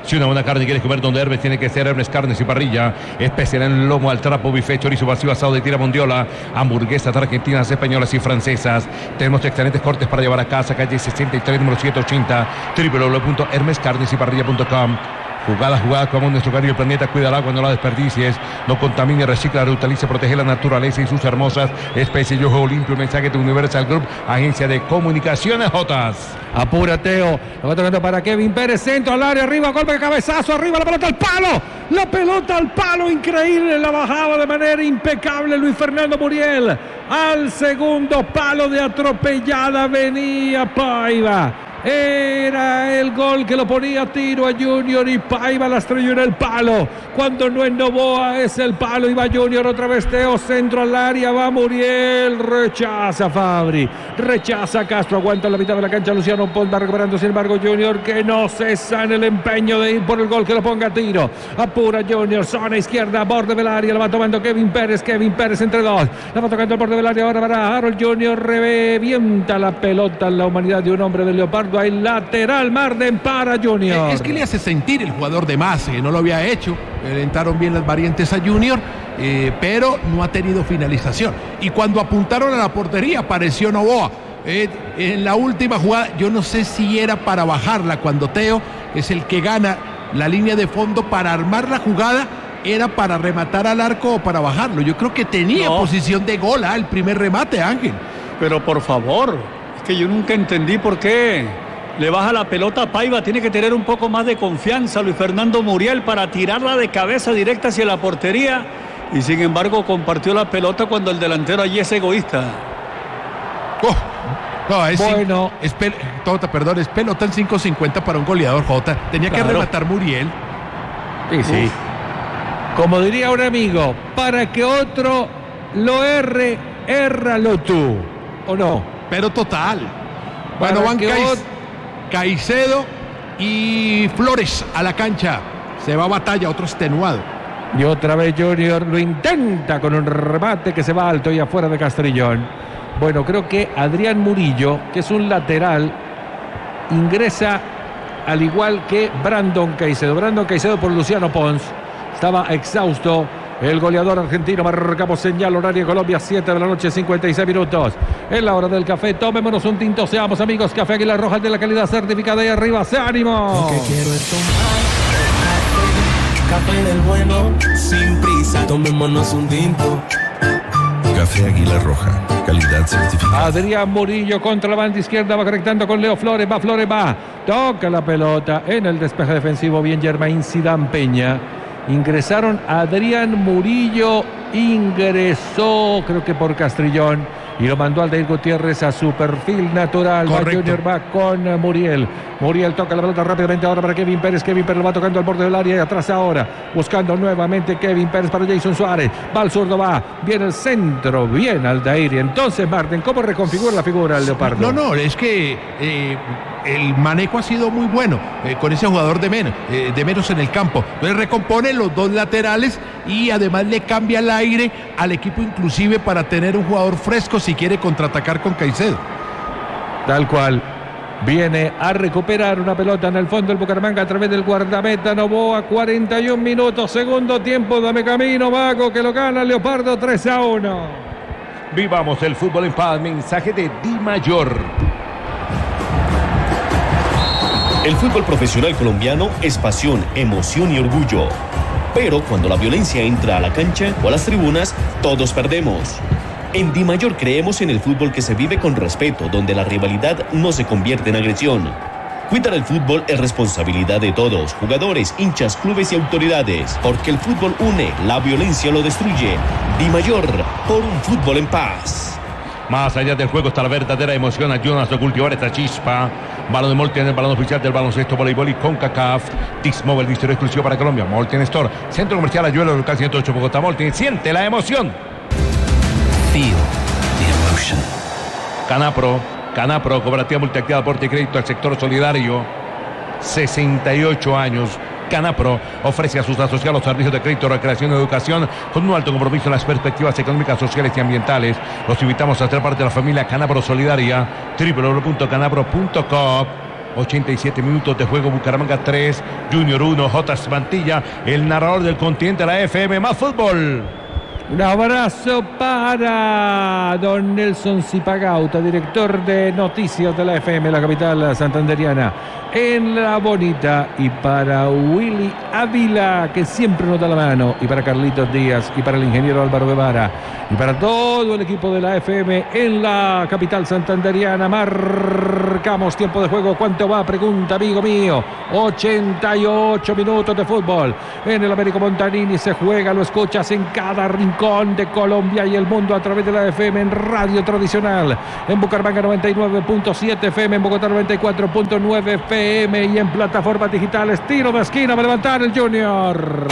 Si una buena carne quieres comer donde Hermes, tiene que ser Hermes Carnes y Parrilla. Especial en lomo al trapo, bife, chorizo vacío, asado de tira, mondiola, hamburguesas argentinas, españolas y francesas. Tenemos excelentes cortes para llevar a casa. Calle sesenta y tres, número setecientos ochenta, doble u doble u doble u punto hermes carnes y parrilla punto com. Jugada, jugada, como nuestro querido planeta, cuida el agua, no la desperdicies, no contamine, recicla, reutiliza, protege la naturaleza y sus hermosas especies. Yo juego limpio, mensaje de Universal Group, agencia de comunicaciones Jotas. Apura Teo, lo va tocando para Kevin Pérez, centro al área, arriba, golpe de cabezazo, arriba, la pelota al palo, la pelota al palo, increíble, la bajaba de manera impecable Luis Fernando Muriel, al segundo palo de atropellada venía Paiva. Era el gol que lo ponía a tiro a Junior y Paiva la estrelló en el palo. Cuando no es Novoa es el palo y va Junior otra vez. Teo, centro al área, va Muriel, rechaza Fabri, rechaza Castro, aguanta la mitad de la cancha Luciano Pons, va recuperando sin embargo Junior, que no cesa en el empeño de ir por el gol que lo ponga a tiro. Apura Junior, zona izquierda, borde del área, la va tomando Kevin Pérez, Kevin Pérez entre dos, la va tocando al borde del área, ahora para Harold Junior, revienta la pelota en la humanidad de un hombre del Leopardo. Hay lateral, Marden para Junior. Es que le hace sentir el jugador de más, eh, no lo había hecho, le entraron bien las variantes a Junior, eh, pero no ha tenido finalización. Y cuando apuntaron a la portería apareció Novoa. Eh, en la última jugada, yo no sé si era para bajarla, cuando Teo es el que gana la línea de fondo para armar la jugada, era para rematar al arco o para bajarlo. Yo creo que tenía no. posición de gol, ah, el primer remate, Ángel. Pero por favor, es que yo nunca entendí por qué le baja la pelota a Paiva. Tiene que tener un poco más de confianza Luis Fernando Muriel para tirarla de cabeza directa hacia la portería, y sin embargo compartió la pelota cuando el delantero allí es egoísta. Oh, no, es, bueno. es, pel, tota, perdón, es pelota en cinco cincuenta para un goleador, Jota. Tenía claro. que rematar Muriel. Sí, sí. Como diría un amigo, para que otro lo erre, érralo tú, ¿o no? Pero total. Bueno, van Caicedo, Caicedo y Flores a la cancha. Se va a batalla, otro extenuado. Y otra vez Junior lo intenta con un remate que se va alto y afuera de Castrillón. Bueno, creo que Adrián Murillo, que es un lateral, ingresa al igual que Brandon Caicedo. Brandon Caicedo por Luciano Pons. Estaba exhausto el goleador argentino. Marcamos señal horario Colombia, siete de la noche, cincuenta y seis minutos. Es la hora del café. Tomémonos un tinto, seamos amigos. Café Águila Roja, de la calidad certificada. Y arriba, ¡se ánimo! Lo que quiero es tomar café del bueno, sin prisa. Tomémonos un tinto. Café Águila Roja, calidad certificada. Adrián Murillo contra la banda izquierda, va conectando con Leo Flores, va Flores, va, toca la pelota en el despeje defensivo, bien Germain Zidane Peña. Ingresaron Adrián Murillo, ingresó creo que por Castrillón y lo mandó Aldair Gutiérrez a su perfil natural. Va Junior, va con Muriel. Muriel toca la pelota rápidamente ahora para Kevin Pérez. Kevin Pérez lo va tocando al borde del área y atrás ahora, buscando nuevamente Kevin Pérez para Jason Suárez. Va al zurdo, va, viene el centro, bien Aldair. Y entonces, Martín, ¿cómo reconfigura la figura del Leopardo? No, no, es que eh, el manejo ha sido muy bueno eh, con ese jugador de menos, eh, de menos en el campo. Entonces recompone los dos laterales y además le cambia el aire al equipo, inclusive para tener un jugador fresco si quiere contraatacar con Caicedo. Tal cual. Viene a recuperar una pelota en el fondo el Bucaramanga a través del guardameta Novoa. cuarenta y un minutos, segundo tiempo. Dame camino, Mago, que lo gana el Leopardo tres a uno. Vivamos el fútbol en paz. Mensaje de Di Mayor. El fútbol profesional colombiano es pasión, emoción y orgullo. Pero cuando la violencia entra a la cancha o a las tribunas, todos perdemos. En Di Mayor creemos en el fútbol que se vive con respeto, donde la rivalidad no se convierte en agresión. Cuidar el fútbol es responsabilidad de todos, jugadores, hinchas, clubes y autoridades, porque el fútbol une, la violencia lo destruye. Di Mayor, por un fútbol en paz. Más allá del juego está la verdadera emoción. Ayúdanos a cultivar esta chispa. Balón de Molten, el balón oficial del baloncesto, voleibol y CONCACAF. T-Mobile, distribuidor exclusivo para Colombia. Molten Store, Centro Comercial Ayuelo, local ciento ocho Bogotá. Molten, siente la emoción. Feel the emotion. Canapro, Canapro, cooperativa multiactiva, aporte y crédito al sector solidario. sesenta y ocho años. Canapro ofrece a sus asociados servicios de crédito, recreación y educación con un alto compromiso en las perspectivas económicas, sociales y ambientales. Los invitamos a ser parte de la familia Canapro Solidaria. doble u doble u doble u punto canapro punto com. ochenta y siete minutos de juego. Bucaramanga tres, Junior uno. J. Mantilla, el narrador del continente de la F M Más Fútbol. Un abrazo para don Nelson Zipagauta, director de noticias de la F M, la capital santanderiana, en La Bonita, y para Willy Ávila, que siempre nos da la mano, y para Carlitos Díaz, y para el ingeniero Álvaro Guevara, y para todo el equipo de la F M en la capital santanderiana. Marcamos tiempo de juego. ¿Cuánto va? Pregunta, amigo mío. ochenta y ocho minutos de fútbol en el Américo Montanini. Se juega, lo escuchas en cada rincón de Colombia y el mundo a través de la F M en radio tradicional. En Bucaramanga noventa y nueve punto siete F M, en Bogotá noventa y cuatro punto nueve F M y en plataformas digitales. Tiro de esquina para levantar el Junior.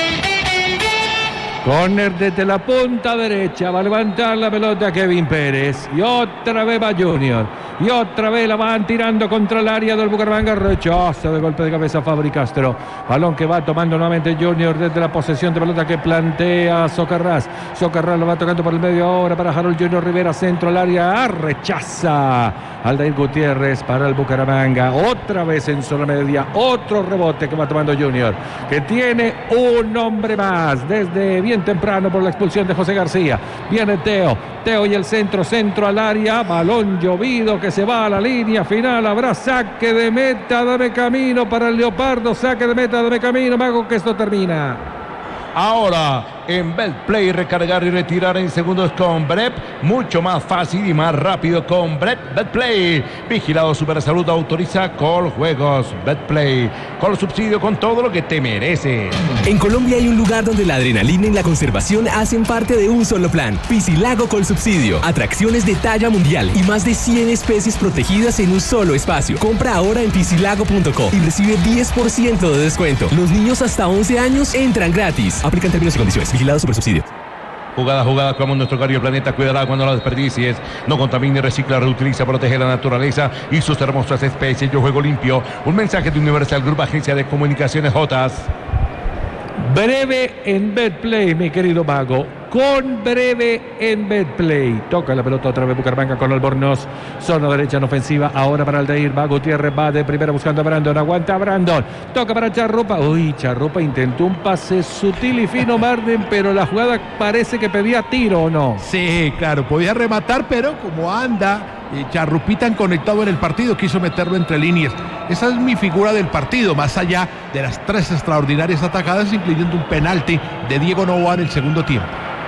Corner desde la punta derecha, va a levantar la pelota Kevin Pérez, y otra vez va Junior, y otra vez la van tirando contra el área del Bucaramanga. Rechazo de golpe de cabeza Fabri Castro, balón que va tomando nuevamente Junior desde la posesión de pelota que plantea Socarrás. Socarrás lo va tocando por el medio ahora para Harold Junior Rivera, centro al área, rechaza Aldair Gutiérrez para el Bucaramanga, otra vez en zona media, otro rebote que va tomando Junior, que tiene un hombre más desde bien temprano por la expulsión de José García. Viene Teo, Teo y el centro, centro al área, balón llovido que se va a la línea final. Habrá saque de meta, dame camino para el Leopardo, saque de meta, dame camino, Mago, que esto termina. Ahora en Betplay, recargar y retirar en segundos con Brep, mucho más fácil y más rápido con Brep. Betplay, vigilado Supersalud, autoriza Coljuegos. Betplay, con subsidio, con todo lo que te mereces. En Colombia hay un lugar donde la adrenalina y la conservación hacen parte de un solo plan. Piscilago Colsubsidio, atracciones de talla mundial y más de cien especies protegidas en un solo espacio. Compra ahora en piscilago punto co y recibe diez por ciento de descuento. Los niños hasta once años entran gratis. Aplican términos y condiciones. Vigilado Supersubsidio. Jugada, jugada, como nuestro querido planeta. Cuídala cuando la desperdicies. No contamine, recicla, reutiliza, protege la naturaleza y sus hermosas especies. Yo juego limpio. Un mensaje de Universal Group, agencia de comunicaciones Jotas. Breve en Betplay, mi querido Mago. Con breve en Betplay. Toca la pelota otra vez Bucaramanga con Albornoz. Zona derecha en ofensiva. Ahora para Aldair. Va Gutiérrez. Va de primera buscando a Brandon. Aguanta a Brandon. Toca para Charrupa. Uy, Charrupa intentó un pase sutil y fino, Marden, pero la jugada parece que pedía tiro, ¿o no? Sí, claro. Podía rematar, pero como anda eh, Charrupita han conectado en el partido, quiso meterlo entre líneas. Esa es mi figura del partido, más allá de las tres extraordinarias atajadas, incluyendo un penalti de Diego Novoa en el segundo tiempo.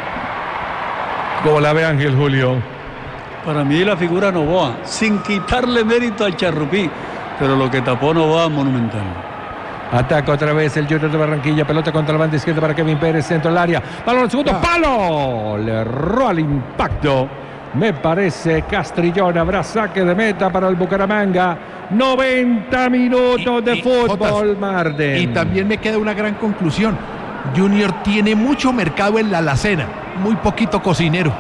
¿Cómo la ve Ángel Julio? Para mí la figura Novoa, sin quitarle mérito al Charrupí, pero lo que tapó Novoa, monumental. Ataca otra vez el Junior de Barranquilla, pelota contra la banda izquierda para Kevin Pérez, centro al área, balón al segundo, palo, le erró al impacto, me parece Castrillón. Habrá saque de meta para el Bucaramanga. noventa minutos y, de y, fútbol, Jotas, Marden. Y también me queda una gran conclusión. Junior tiene mucho mercado en la alacena, muy poquito cocinero.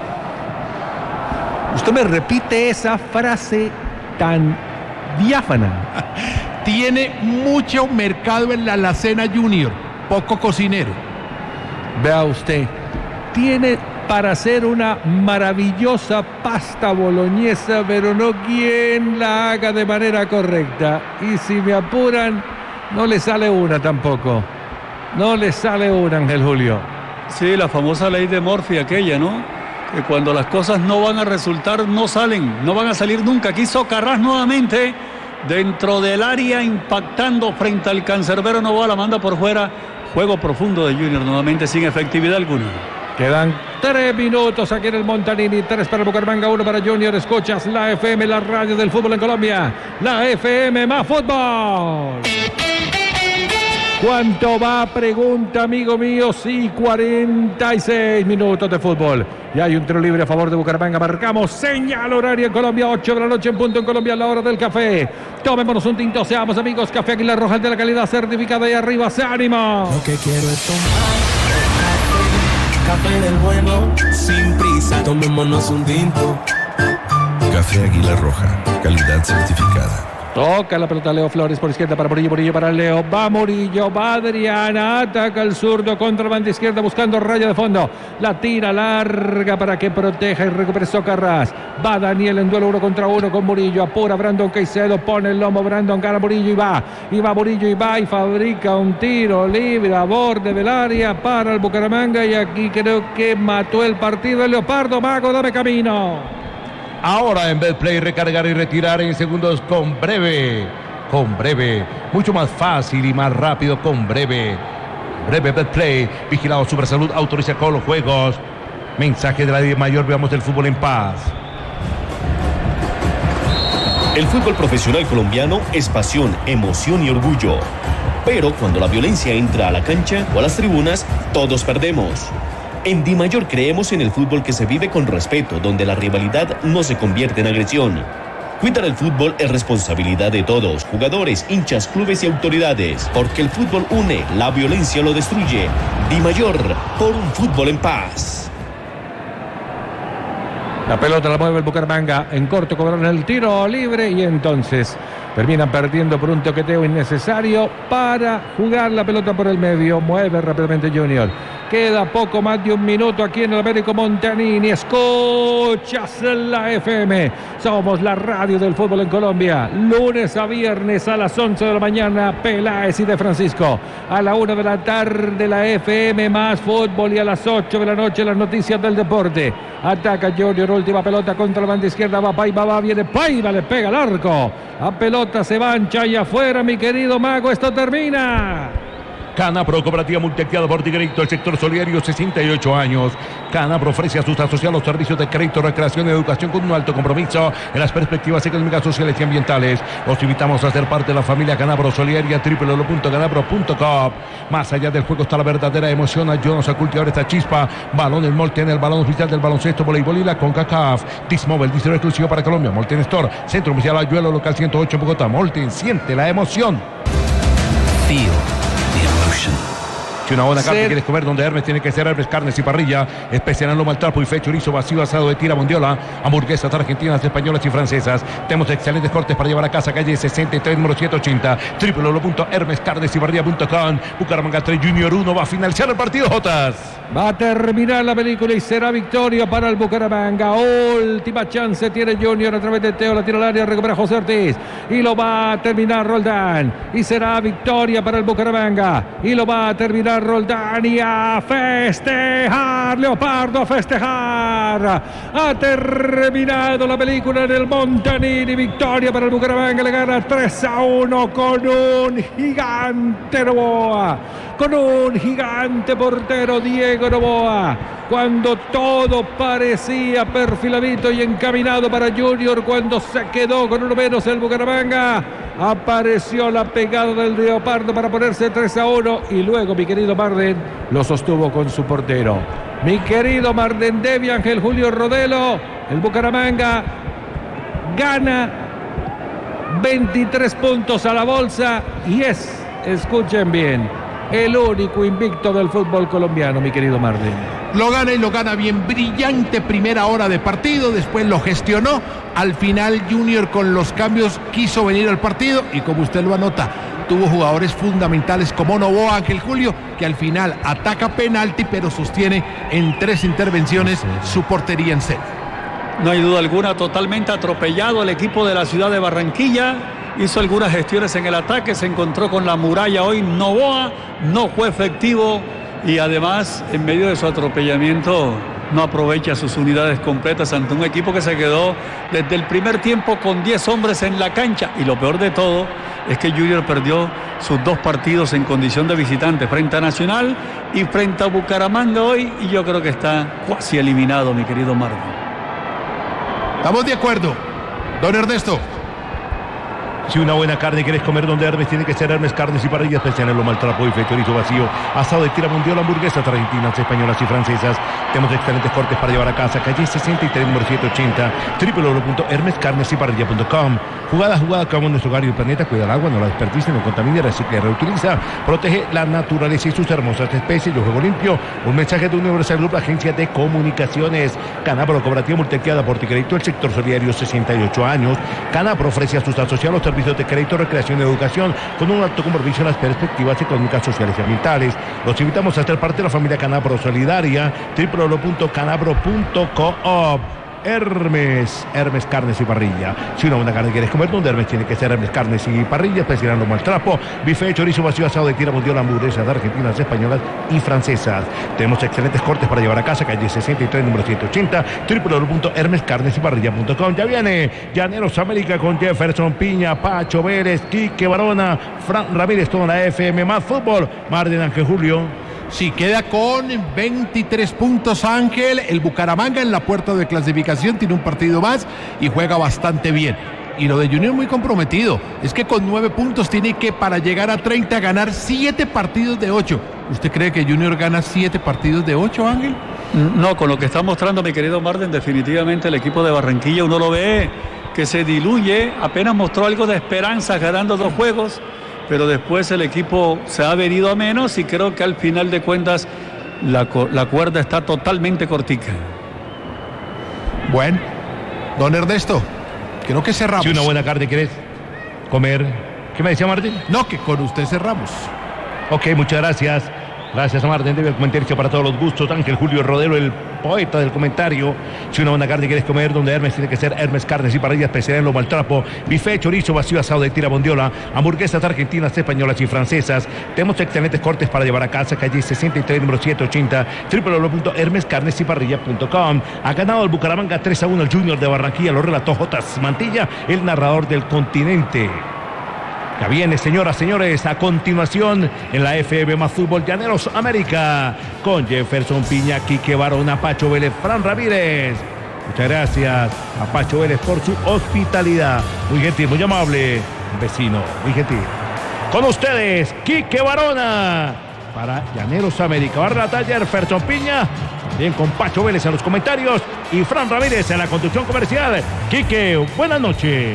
Usted me repite esa frase tan diáfana. Tiene mucho mercado en la alacena Junior, poco cocinero. Vea usted, tiene para hacer una maravillosa pasta boloñesa, pero no quien la haga de manera correcta. Y si me apuran, no le sale una tampoco. No le sale una, Ángel Julio. Sí, la famosa ley de Murphy aquella, ¿no? Que cuando las cosas no van a resultar, no salen, no van a salir nunca. Aquí Socarrás nuevamente dentro del área, impactando frente al cancerbero Novoa, la manda por fuera. Juego profundo de Junior, nuevamente sin efectividad alguna. Quedan tres minutos aquí en el Montanini, tres para Bucaramanga, uno para Junior. Escuchas la F M, la radio del fútbol en Colombia, la F M Más Fútbol. ¿Cuánto va? Pregunta, amigo mío. Sí, cuarenta y seis minutos de fútbol. Y hay un tiro libre a favor de Bucaramanga. Marcamos señal horaria en Colombia, ocho de la noche en punto en Colombia, a la hora del café. Tomémonos un tinto, seamos amigos. Café Águila Roja, de la calidad certificada, y arriba se ánimo. Lo que quiero es tomar café del bueno, sin prisa. Tomémonos un tinto. Café Águila Roja, calidad certificada. Toca la pelota Leo Flores por izquierda para Murillo, Murillo para Leo, va Murillo, va Adriana, ataca el zurdo contra la banda izquierda buscando raya de fondo, la tira larga para que proteja y recupere Socarrás, va Daniel en duelo uno contra uno con Murillo, apura Brandon Caicedo, pone el lomo Brandon, gana Murillo y va, y va Murillo y va y fabrica un tiro libre a borde del área para el Bucaramanga y aquí creo que mató el partido el Leopardo. Mago, dame camino. Ahora en Betplay recargar y retirar en segundos con Breve. Con Breve. Mucho más fácil y más rápido con Breve. Breve Betplay. Vigilado Supersalud. Autoriza con los juegos. Mensaje de la Di Mayor. Veamos el fútbol en paz. El fútbol profesional colombiano es pasión, emoción y orgullo. Pero cuando la violencia entra a la cancha o a las tribunas, todos perdemos. En Di Mayor creemos en el fútbol que se vive con respeto, donde la rivalidad no se convierte en agresión. Cuidar el fútbol es responsabilidad de todos, jugadores, hinchas, clubes y autoridades, porque el fútbol une, la violencia lo destruye. Di Mayor, por un fútbol en paz. La pelota la mueve el Bucaramanga, en corto cobraron el tiro libre y entonces terminan perdiendo por un toqueteo innecesario para jugar la pelota por el medio. Mueve rápidamente Junior. Queda poco más de un minuto aquí en el Américo Montanini. Escuchas la F M. Somos la radio del fútbol en Colombia. Lunes a viernes a las once de la mañana. Peláez y De Francisco. A la una de la tarde la F M más fútbol y a las ocho de la noche las noticias del deporte. Ataca Junior. Última pelota contra la banda izquierda. Va Paiva, va, viene Paiva, le pega al arco. La pelota se va ancha y afuera, mi querido Mago. Esto termina. Canapro, cooperativa multiactivada por Crédito, el sector solidario, sesenta y ocho años. Canapro ofrece a sus asociados servicios de crédito, recreación y educación con un alto compromiso en las perspectivas económicas, sociales y ambientales. Los invitamos a ser parte de la familia Canapro Solidaria, doble u doble u doble u punto canapro punto com. Más allá del juego está la verdadera emoción. Ayúdanos a cultivar esta chispa. Balón el Molten, el balón oficial del baloncesto, voleibol y la CONCACAF. Dismobile, diseño exclusivo para Colombia. Molten Store, Centro Comercial Ayuelo, local ciento ocho en Bogotá. Molten, siente la emoción. Feel the emotion. Si una buena carne quieres comer, donde Hermes tiene que ser Hermes Carnes y Parrilla, especial en lomo al trapo y fe, chorizo vacío, asado de tira, bondiola, hamburguesas argentinas, españolas y francesas. Tenemos excelentes cortes para llevar a casa, calle sesenta y tres, número ciento ochenta, doble u doble u doble u punto hermes carnes y parrilla punto com. Bucaramanga tres, Junior uno, va a finalizar el partido, Jotas. Va a terminar la película y será victoria para el Bucaramanga. Última chance tiene Junior a través de Teo, la tira al área, recupera José Ortiz y lo va a terminar Roldán y será victoria para el Bucaramanga y lo va a terminar Roldán y a festejar, Leopardo, a festejar. Ha terminado la película en el Montanini, victoria para el Bucaramanga, le gana tres a uno con un gigante Novoa, con un gigante portero Diego Novoa, cuando todo parecía perfiladito y encaminado para Junior, cuando se quedó con uno menos el Bucaramanga, apareció la pegada del Leopardo para ponerse tres a uno y luego mi querido Marden lo sostuvo con su portero. Mi querido Marden Devi, Ángel Julio Rodelo, el Bucaramanga gana veintitrés puntos a la bolsa y es, escuchen bien, el único invicto del fútbol colombiano, mi querido Marden. Lo gana y lo gana bien, brillante primera hora de partido, después lo gestionó, al final Junior con los cambios quiso venir al partido y como usted lo anota, tuvo jugadores fundamentales como Novoa, Ángel Julio, que al final ataca penalti pero sostiene en tres intervenciones su portería en cero. No hay duda alguna, totalmente atropellado el equipo de la ciudad de Barranquilla. Hizo algunas gestiones en el ataque, se encontró con la muralla hoy Novoa, no fue efectivo y además en medio de su atropellamiento no aprovecha sus unidades completas ante un equipo que se quedó desde el primer tiempo con diez hombres en la cancha y lo peor de todo es que Junior perdió sus dos partidos en condición de visitante frente a Nacional y frente a Bucaramanga hoy y yo creo que está casi eliminado, mi querido Marco. Estamos de acuerdo, don Ernesto. Si una buena carne quieres comer, donde Hermes tiene que ser Hermes Carnes y Parrilla, especial en lomo al trapo y fe, chorizo vacío, asado de tira, bondiola, hamburguesas argentinas, españolas y francesas. Tenemos excelentes cortes para llevar a casa, calle sesenta y tres, número ciento ochenta, doble u doble u doble u punto hermes carnes y parrilla punto com. Jugada, jugada, como nuestro hogar y el planeta, cuida el agua, no la desperdicie, no contamine, recicla y reutiliza, protege la naturaleza y sus hermosas especies. Yo juego limpio, un mensaje de Universal Group, agencia de comunicaciones. Canapro, cooperativa multiactivada por Crédito, el sector solidario, sesenta y ocho años. Canapro ofrece a sus asociados servicios servicios de crédito, recreación y educación con un alto compromiso en las perspectivas económicas, sociales y ambientales. Los invitamos a ser parte de la familia Canabro Solidaria, doble u doble u doble u punto canabro punto coop. Hermes, Hermes Carnes y Parrilla. Si una buena carne quieres comer, donde Hermes tiene que ser Hermes Carnes y Parrilla, especial lomo al trapo, bife, chorizo vacío, asado de tira, bondiola, hamburguesas de argentinas, españolas y francesas. Tenemos excelentes cortes para llevar a casa, calle sesenta y tres, número ciento ochenta, doble u doble u doble u punto hermes carnes y parrilla punto com. Ya viene Llaneros América con Jefferson Piña, Pacho Vélez, Quique Barona, Fran Ramírez, toda la F M más fútbol. Marden Ángel Julio. Sí, queda con veintitrés puntos Ángel. El Bucaramanga en la puerta de clasificación tiene un partido más y juega bastante bien. Y lo de Junior muy comprometido. Es que con nueve puntos tiene que, para llegar a treinta, ganar siete partidos de ocho. ¿Usted cree que Junior gana siete partidos de ocho, Ángel? No, con lo que está mostrando mi querido Marden, definitivamente el equipo de Barranquilla, uno lo ve que se diluye. Apenas mostró algo de esperanza ganando dos juegos, pero después el equipo se ha venido a menos y creo que al final de cuentas la, la cuerda está totalmente cortica. Bueno, don Ernesto, creo que cerramos. Si una buena carne quieres comer. ¿Qué me decía Martín? No, que con usted cerramos. Ok, muchas gracias. Gracias a Martín, debe comentarse para todos los gustos. Ángel Julio Rodero, el poeta del comentario. Si una buena carne quieres comer, donde Hermes tiene que ser Hermes Carnes y Parrilla, especial en lomo al trapo, bife, chorizo vacío, asado de tira, bondiola, hamburguesas argentinas, españolas y francesas. Tenemos excelentes cortes para llevar a casa, calle sesenta y tres, número ciento ochenta, doble u doble u doble u punto hermes carnes y parrilla punto com. Ha ganado el Bucaramanga tres a uno el Junior de Barranquilla, lo relató J. Mantilla, el narrador del continente. Ya viene, señoras, señores, a continuación en la F M más fútbol, Llaneros América, con Jefferson Piña, Quique Barona, Pacho Vélez, Fran Ramírez. Muchas gracias a Pacho Vélez por su hospitalidad. Muy gentil, muy amable, un vecino, muy gentil. Con ustedes, Quique Barona, para Llaneros América. Va a relatar Jefferson Piña, también con Pacho Vélez en los comentarios y Fran Ramírez en la conducción comercial. Quique, buenas noches.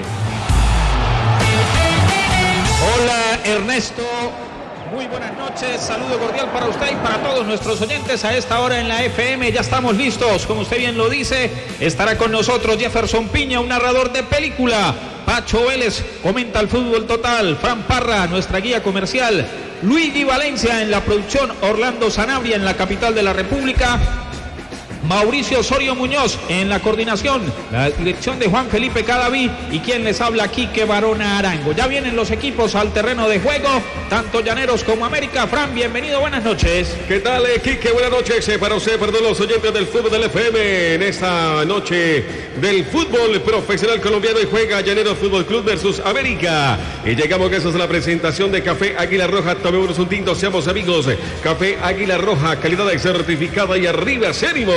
Hola Ernesto, muy buenas noches, saludo cordial para usted y para todos nuestros oyentes a esta hora en la F M. Ya estamos listos, como usted bien lo dice, estará con nosotros Jefferson Piña, un narrador de película. Pacho Vélez comenta el fútbol total, Fran Parra, nuestra guía comercial, Luigi Valencia en la producción, Orlando Sanabria en la capital de la República, Mauricio Osorio Muñoz en la coordinación, la dirección de Juan Felipe Cadaví y quien les habla, Quique Barona Arango. Ya vienen los equipos al terreno de juego, tanto Llaneros como América. Fran, bienvenido, buenas noches. ¿Qué tal, Quique? Buenas noches para usted, para todos los oyentes del fútbol del F M en esta noche del fútbol profesional colombiano y juega Llaneros Fútbol Club versus América. Y llegamos gracias a la presentación de Café Águila Roja. Tomémonos un tinto, seamos amigos. Café Águila Roja, calidad certificada y arriba, Cérimo.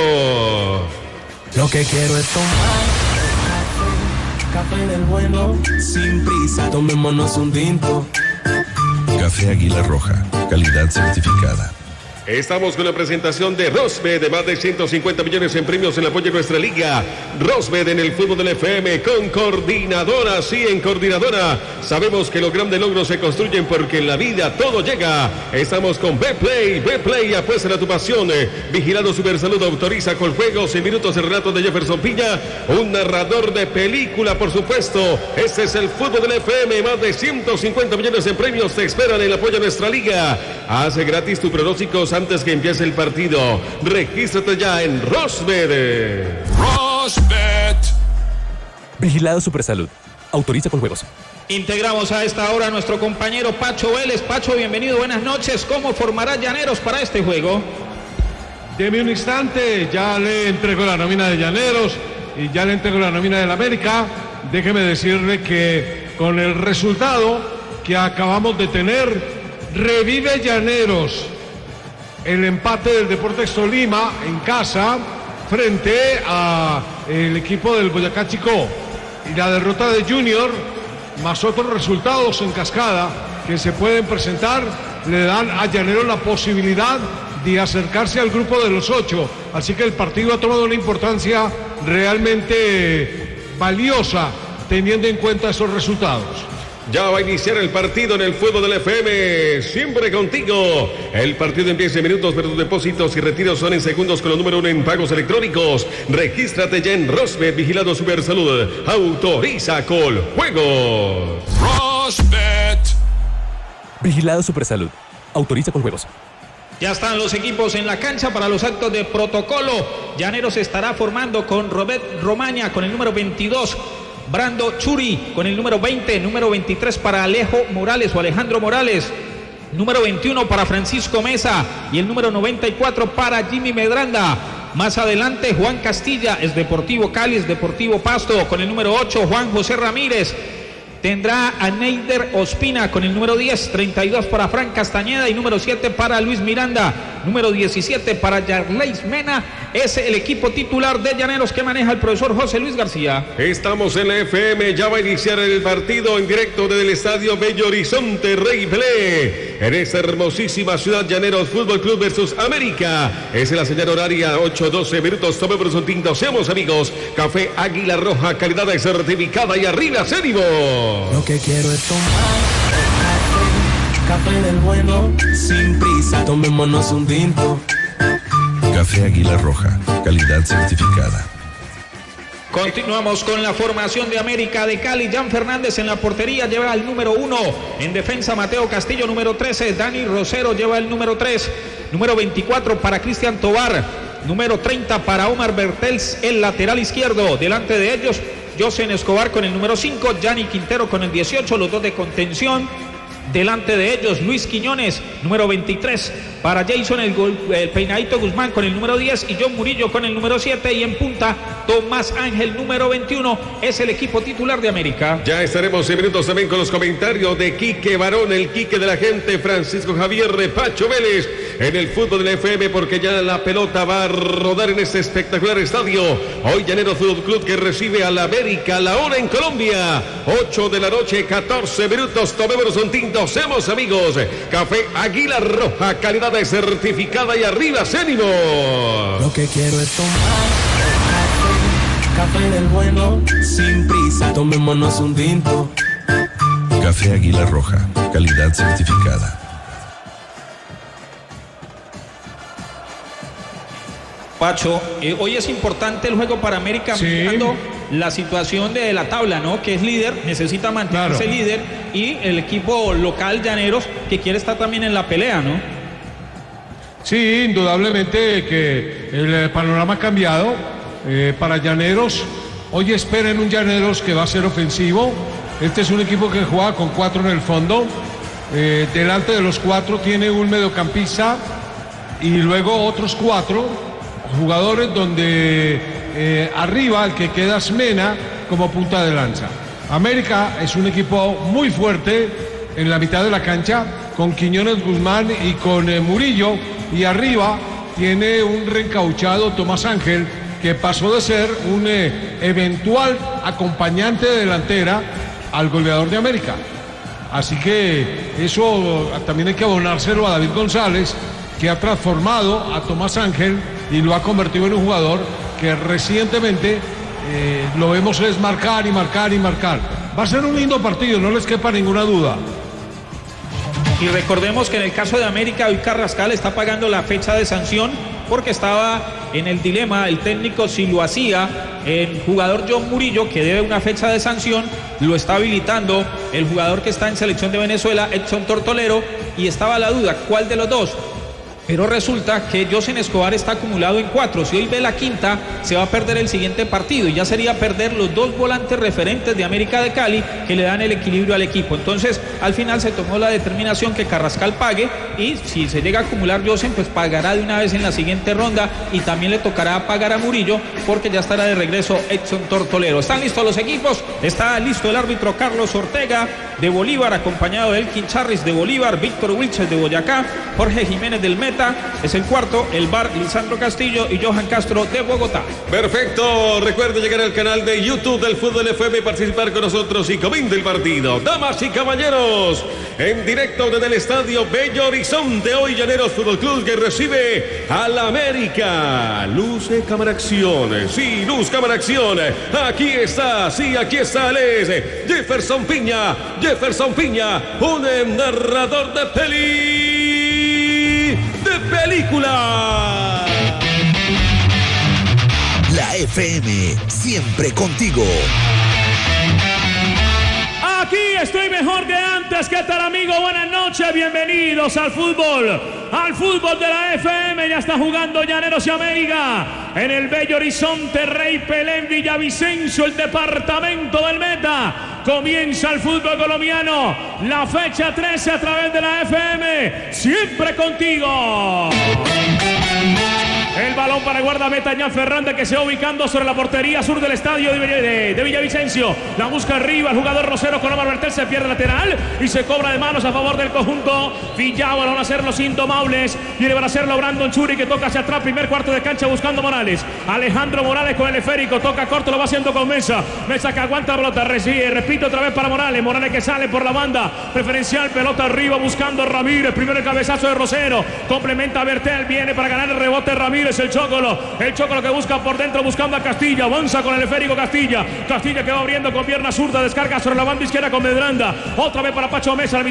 Lo que quiero es tomar café del bueno, sin prisa, tomémonos un tinto. Café Águila Roja, calidad certificada. Estamos con la presentación de Rosbed, de más de ciento cincuenta millones en premios en apoyo a nuestra liga. Rosbed en el fútbol del F M con Coordinadora. Sí, en Coordinadora sabemos que los grandes logros se construyen porque en la vida todo llega. Estamos con B-Play. B-Play, apuesta a tu pasión. Vigilado Supersalud autoriza con juegos y minutos el relato de Jefferson Piña, un narrador de película, por supuesto. Este es el fútbol del F M. Más de ciento cincuenta millones en premios te esperan en el apoyo a nuestra liga. Hace gratis tu pronóstico antes que empiece el partido. Regístrate ya en Rosbed. Rosbed. Vigilado Supersalud. Autoriza con juegos. Integramos a esta hora a nuestro compañero Pacho Vélez. Pacho, bienvenido, buenas noches. ¿Cómo formará Llaneros para este juego? Deme un instante, ya le entrego la nómina de Llaneros y ya le entrego la nómina del América. Déjeme decirle que con el resultado que acabamos de tener, revive Llaneros el empate del Deportes Tolima en casa frente al equipo del Boyacá Chicó, y la derrota de Junior más otros resultados en cascada que se pueden presentar le dan a Llaneros la posibilidad de acercarse al grupo de los ocho. Así que el partido ha tomado una importancia realmente valiosa teniendo en cuenta esos resultados. Ya va a iniciar el partido en el fútbol del F M, siempre contigo. El partido empieza en minutos, pero tus depósitos y retiros son en segundos con lo número uno en pagos electrónicos. Regístrate ya en Rosbet, vigilado Supersalud. Autoriza con juegos. Rosbet. Vigilado Supersalud. Autoriza con juegos. Ya están los equipos en la cancha para los actos de protocolo. Llaneros se estará formando con Robert Romaña con el número veintidós. Brando Churi con el número veinte. Número veintitrés para Alejo Morales o Alejandro Morales. Número veintiuno para Francisco Mesa. Y el número noventa y cuatro para Jimmy Medranda. Más adelante Juan Castilla, es Deportivo Cali, es Deportivo Pasto. Con el número ocho Juan José Ramírez. Tendrá a Neider Ospina con el número diez, treinta y dos para Frank Castañeda y número siete para Luis Miranda, número diecisiete para Yarleis Mena. Es el equipo titular de Llaneros que maneja el profesor José Luis García. Estamos en la F M, ya va a iniciar el partido en directo desde el estadio Bello Horizonte Rey Pelé. En esta hermosísima ciudad, Llaneros Fútbol Club versus América. Es la señal horaria, ocho doce minutos, tomemos un tinto, seamos amigos. Café Águila Roja, calidad certificada y arriba, ánimo. Lo que quiero es tomar café, café del bueno, sin prisa, tomémonos un tinto. Café Águila Roja, calidad certificada. Continuamos con la formación de América de Cali. Jan Fernández en la portería lleva el número uno. En defensa Mateo Castillo, número trece. Dani Rosero lleva el número tres. Número veinticuatro para Cristian Tobar. Número treinta para Omar Bertels, el lateral izquierdo. Delante de ellos Josen Escobar con el número cinco, Gianni Quintero con el dieciocho, los dos de contención. Delante de ellos Luis Quiñones, número veintitrés, para Jason el, gol, el Peinadito Guzmán con el número diez y John Murillo con el número siete, y en punta Tomás Ángel, número veintiuno, es el equipo titular de América. Ya estaremos en minutos también con los comentarios de Quique Barón, el Quique de la gente, Francisco Javier Pacho Vélez en el fútbol del F M, porque ya la pelota va a rodar en este espectacular estadio. Hoy Llaneros Fútbol Club que recibe a la América, la hora en Colombia, ocho de la noche, catorce minutos, tomémonos un tinto. Seamos amigos, Café Águila Roja, calidad certificada y arriba, ánimo. Lo que quiero es tomar café, café del bueno, sin prisa, tomémonos un tinto. Café Águila Roja, calidad certificada. Pacho, eh, hoy es importante el juego para América, sí, mirando la situación de la tabla, ¿no? Que es líder, necesita mantenerse claro. líder, y el equipo local Llaneros que quiere estar también en la pelea, ¿no? Sí, indudablemente que el panorama ha cambiado eh, para Llaneros. Hoy esperen un Llaneros que va a ser ofensivo. Este es un equipo que juega con cuatro en el fondo. Eh, delante de los cuatro tiene un mediocampista y luego otros cuatro jugadores donde eh, arriba el que queda es Mena como punta de lanza. América es un equipo muy fuerte en la mitad de la cancha con Quiñones Guzmán y con eh, Murillo, y arriba tiene un reencauchado Tomás Ángel que pasó de ser un eh, eventual acompañante de delantera al goleador de América. Así que eso también hay que abonárselo a David González, que ha transformado a Tomás Ángel y lo ha convertido en un jugador que recientemente eh, lo vemos es marcar y marcar y marcar. Va a ser un lindo partido, no les quepa ninguna duda. Y recordemos que en el caso de América, hoy Carrascal está pagando la fecha de sanción porque estaba en el dilema el técnico si lo hacía. El jugador John Murillo, que debe una fecha de sanción, lo está habilitando el jugador que está en selección de Venezuela, Edson Tortolero, y estaba la duda, ¿cuál de los dos? Pero resulta que Josen Escobar está acumulado en cuatro. Si hoy ve la quinta, se va a perder el siguiente partido. Y ya sería perder los dos volantes referentes de América de Cali que le dan el equilibrio al equipo. Entonces, al final se tomó la determinación que Carrascal pague. Y si se llega a acumular Josen, pues pagará de una vez en la siguiente ronda. Y también le tocará pagar a Murillo, porque ya estará de regreso Edson Tortolero. ¿Están listos los equipos? Está listo el árbitro Carlos Ortega de Bolívar, acompañado de Elkin Charris de Bolívar, Víctor Wilches de Boyacá, Jorge Jiménez del Meta es el cuarto, el V A R Lisandro Castillo y Johan Castro de Bogotá. Perfecto, recuerde llegar al canal de YouTube del Fútbol F M, participar con nosotros y comente el partido. Damas y caballeros, en directo desde el estadio Bello Horizonte, hoy Llaneros Fútbol Club que recibe al América. Luz de cámara acción, sí, luz cámara acción, aquí está, sí, aquí está, él es Jefferson Piña, Jefferson Piña, un narrador de peli... de película. La F M, siempre contigo. Aquí estoy mejor que antes. ¿Qué tal, amigo? Buenas noches, bienvenidos al fútbol. Al fútbol de la F M. Ya está jugando Llaneros y América en el bello horizonte Rey Pelén, Villavicencio, el departamento del Meta. Comienza el fútbol colombiano, la fecha trece a través de la F M, siempre contigo. El balón para el guardameta Jan Fernández, que se va ubicando sobre la portería sur del estadio de, de, de Villavicencio. La busca arriba el jugador Rosero con Omar Bertel, se pierde lateral y se cobra de manos a favor del conjunto Villavo. Van a ser los indomables. Viene para hacerlo Brandon Churi, que toca hacia atrás, primer cuarto de cancha buscando Morales. Alejandro Morales con el esférico, toca corto, lo va haciendo con Mesa. Mesa que aguanta la pelota, recibe, repito otra vez para Morales. Morales que sale por la banda preferencial, pelota arriba buscando Ramírez. Primero el cabezazo de Rosero, complementa a Bertel, viene para ganar el rebote Ramírez. El Chocolo, el Chocolo que busca por dentro buscando a Castilla, avanza con el esférico Castilla. Castilla que va abriendo con pierna zurda, descarga sobre la banda izquierda con Medranda. Otra vez para Pacho Mesa.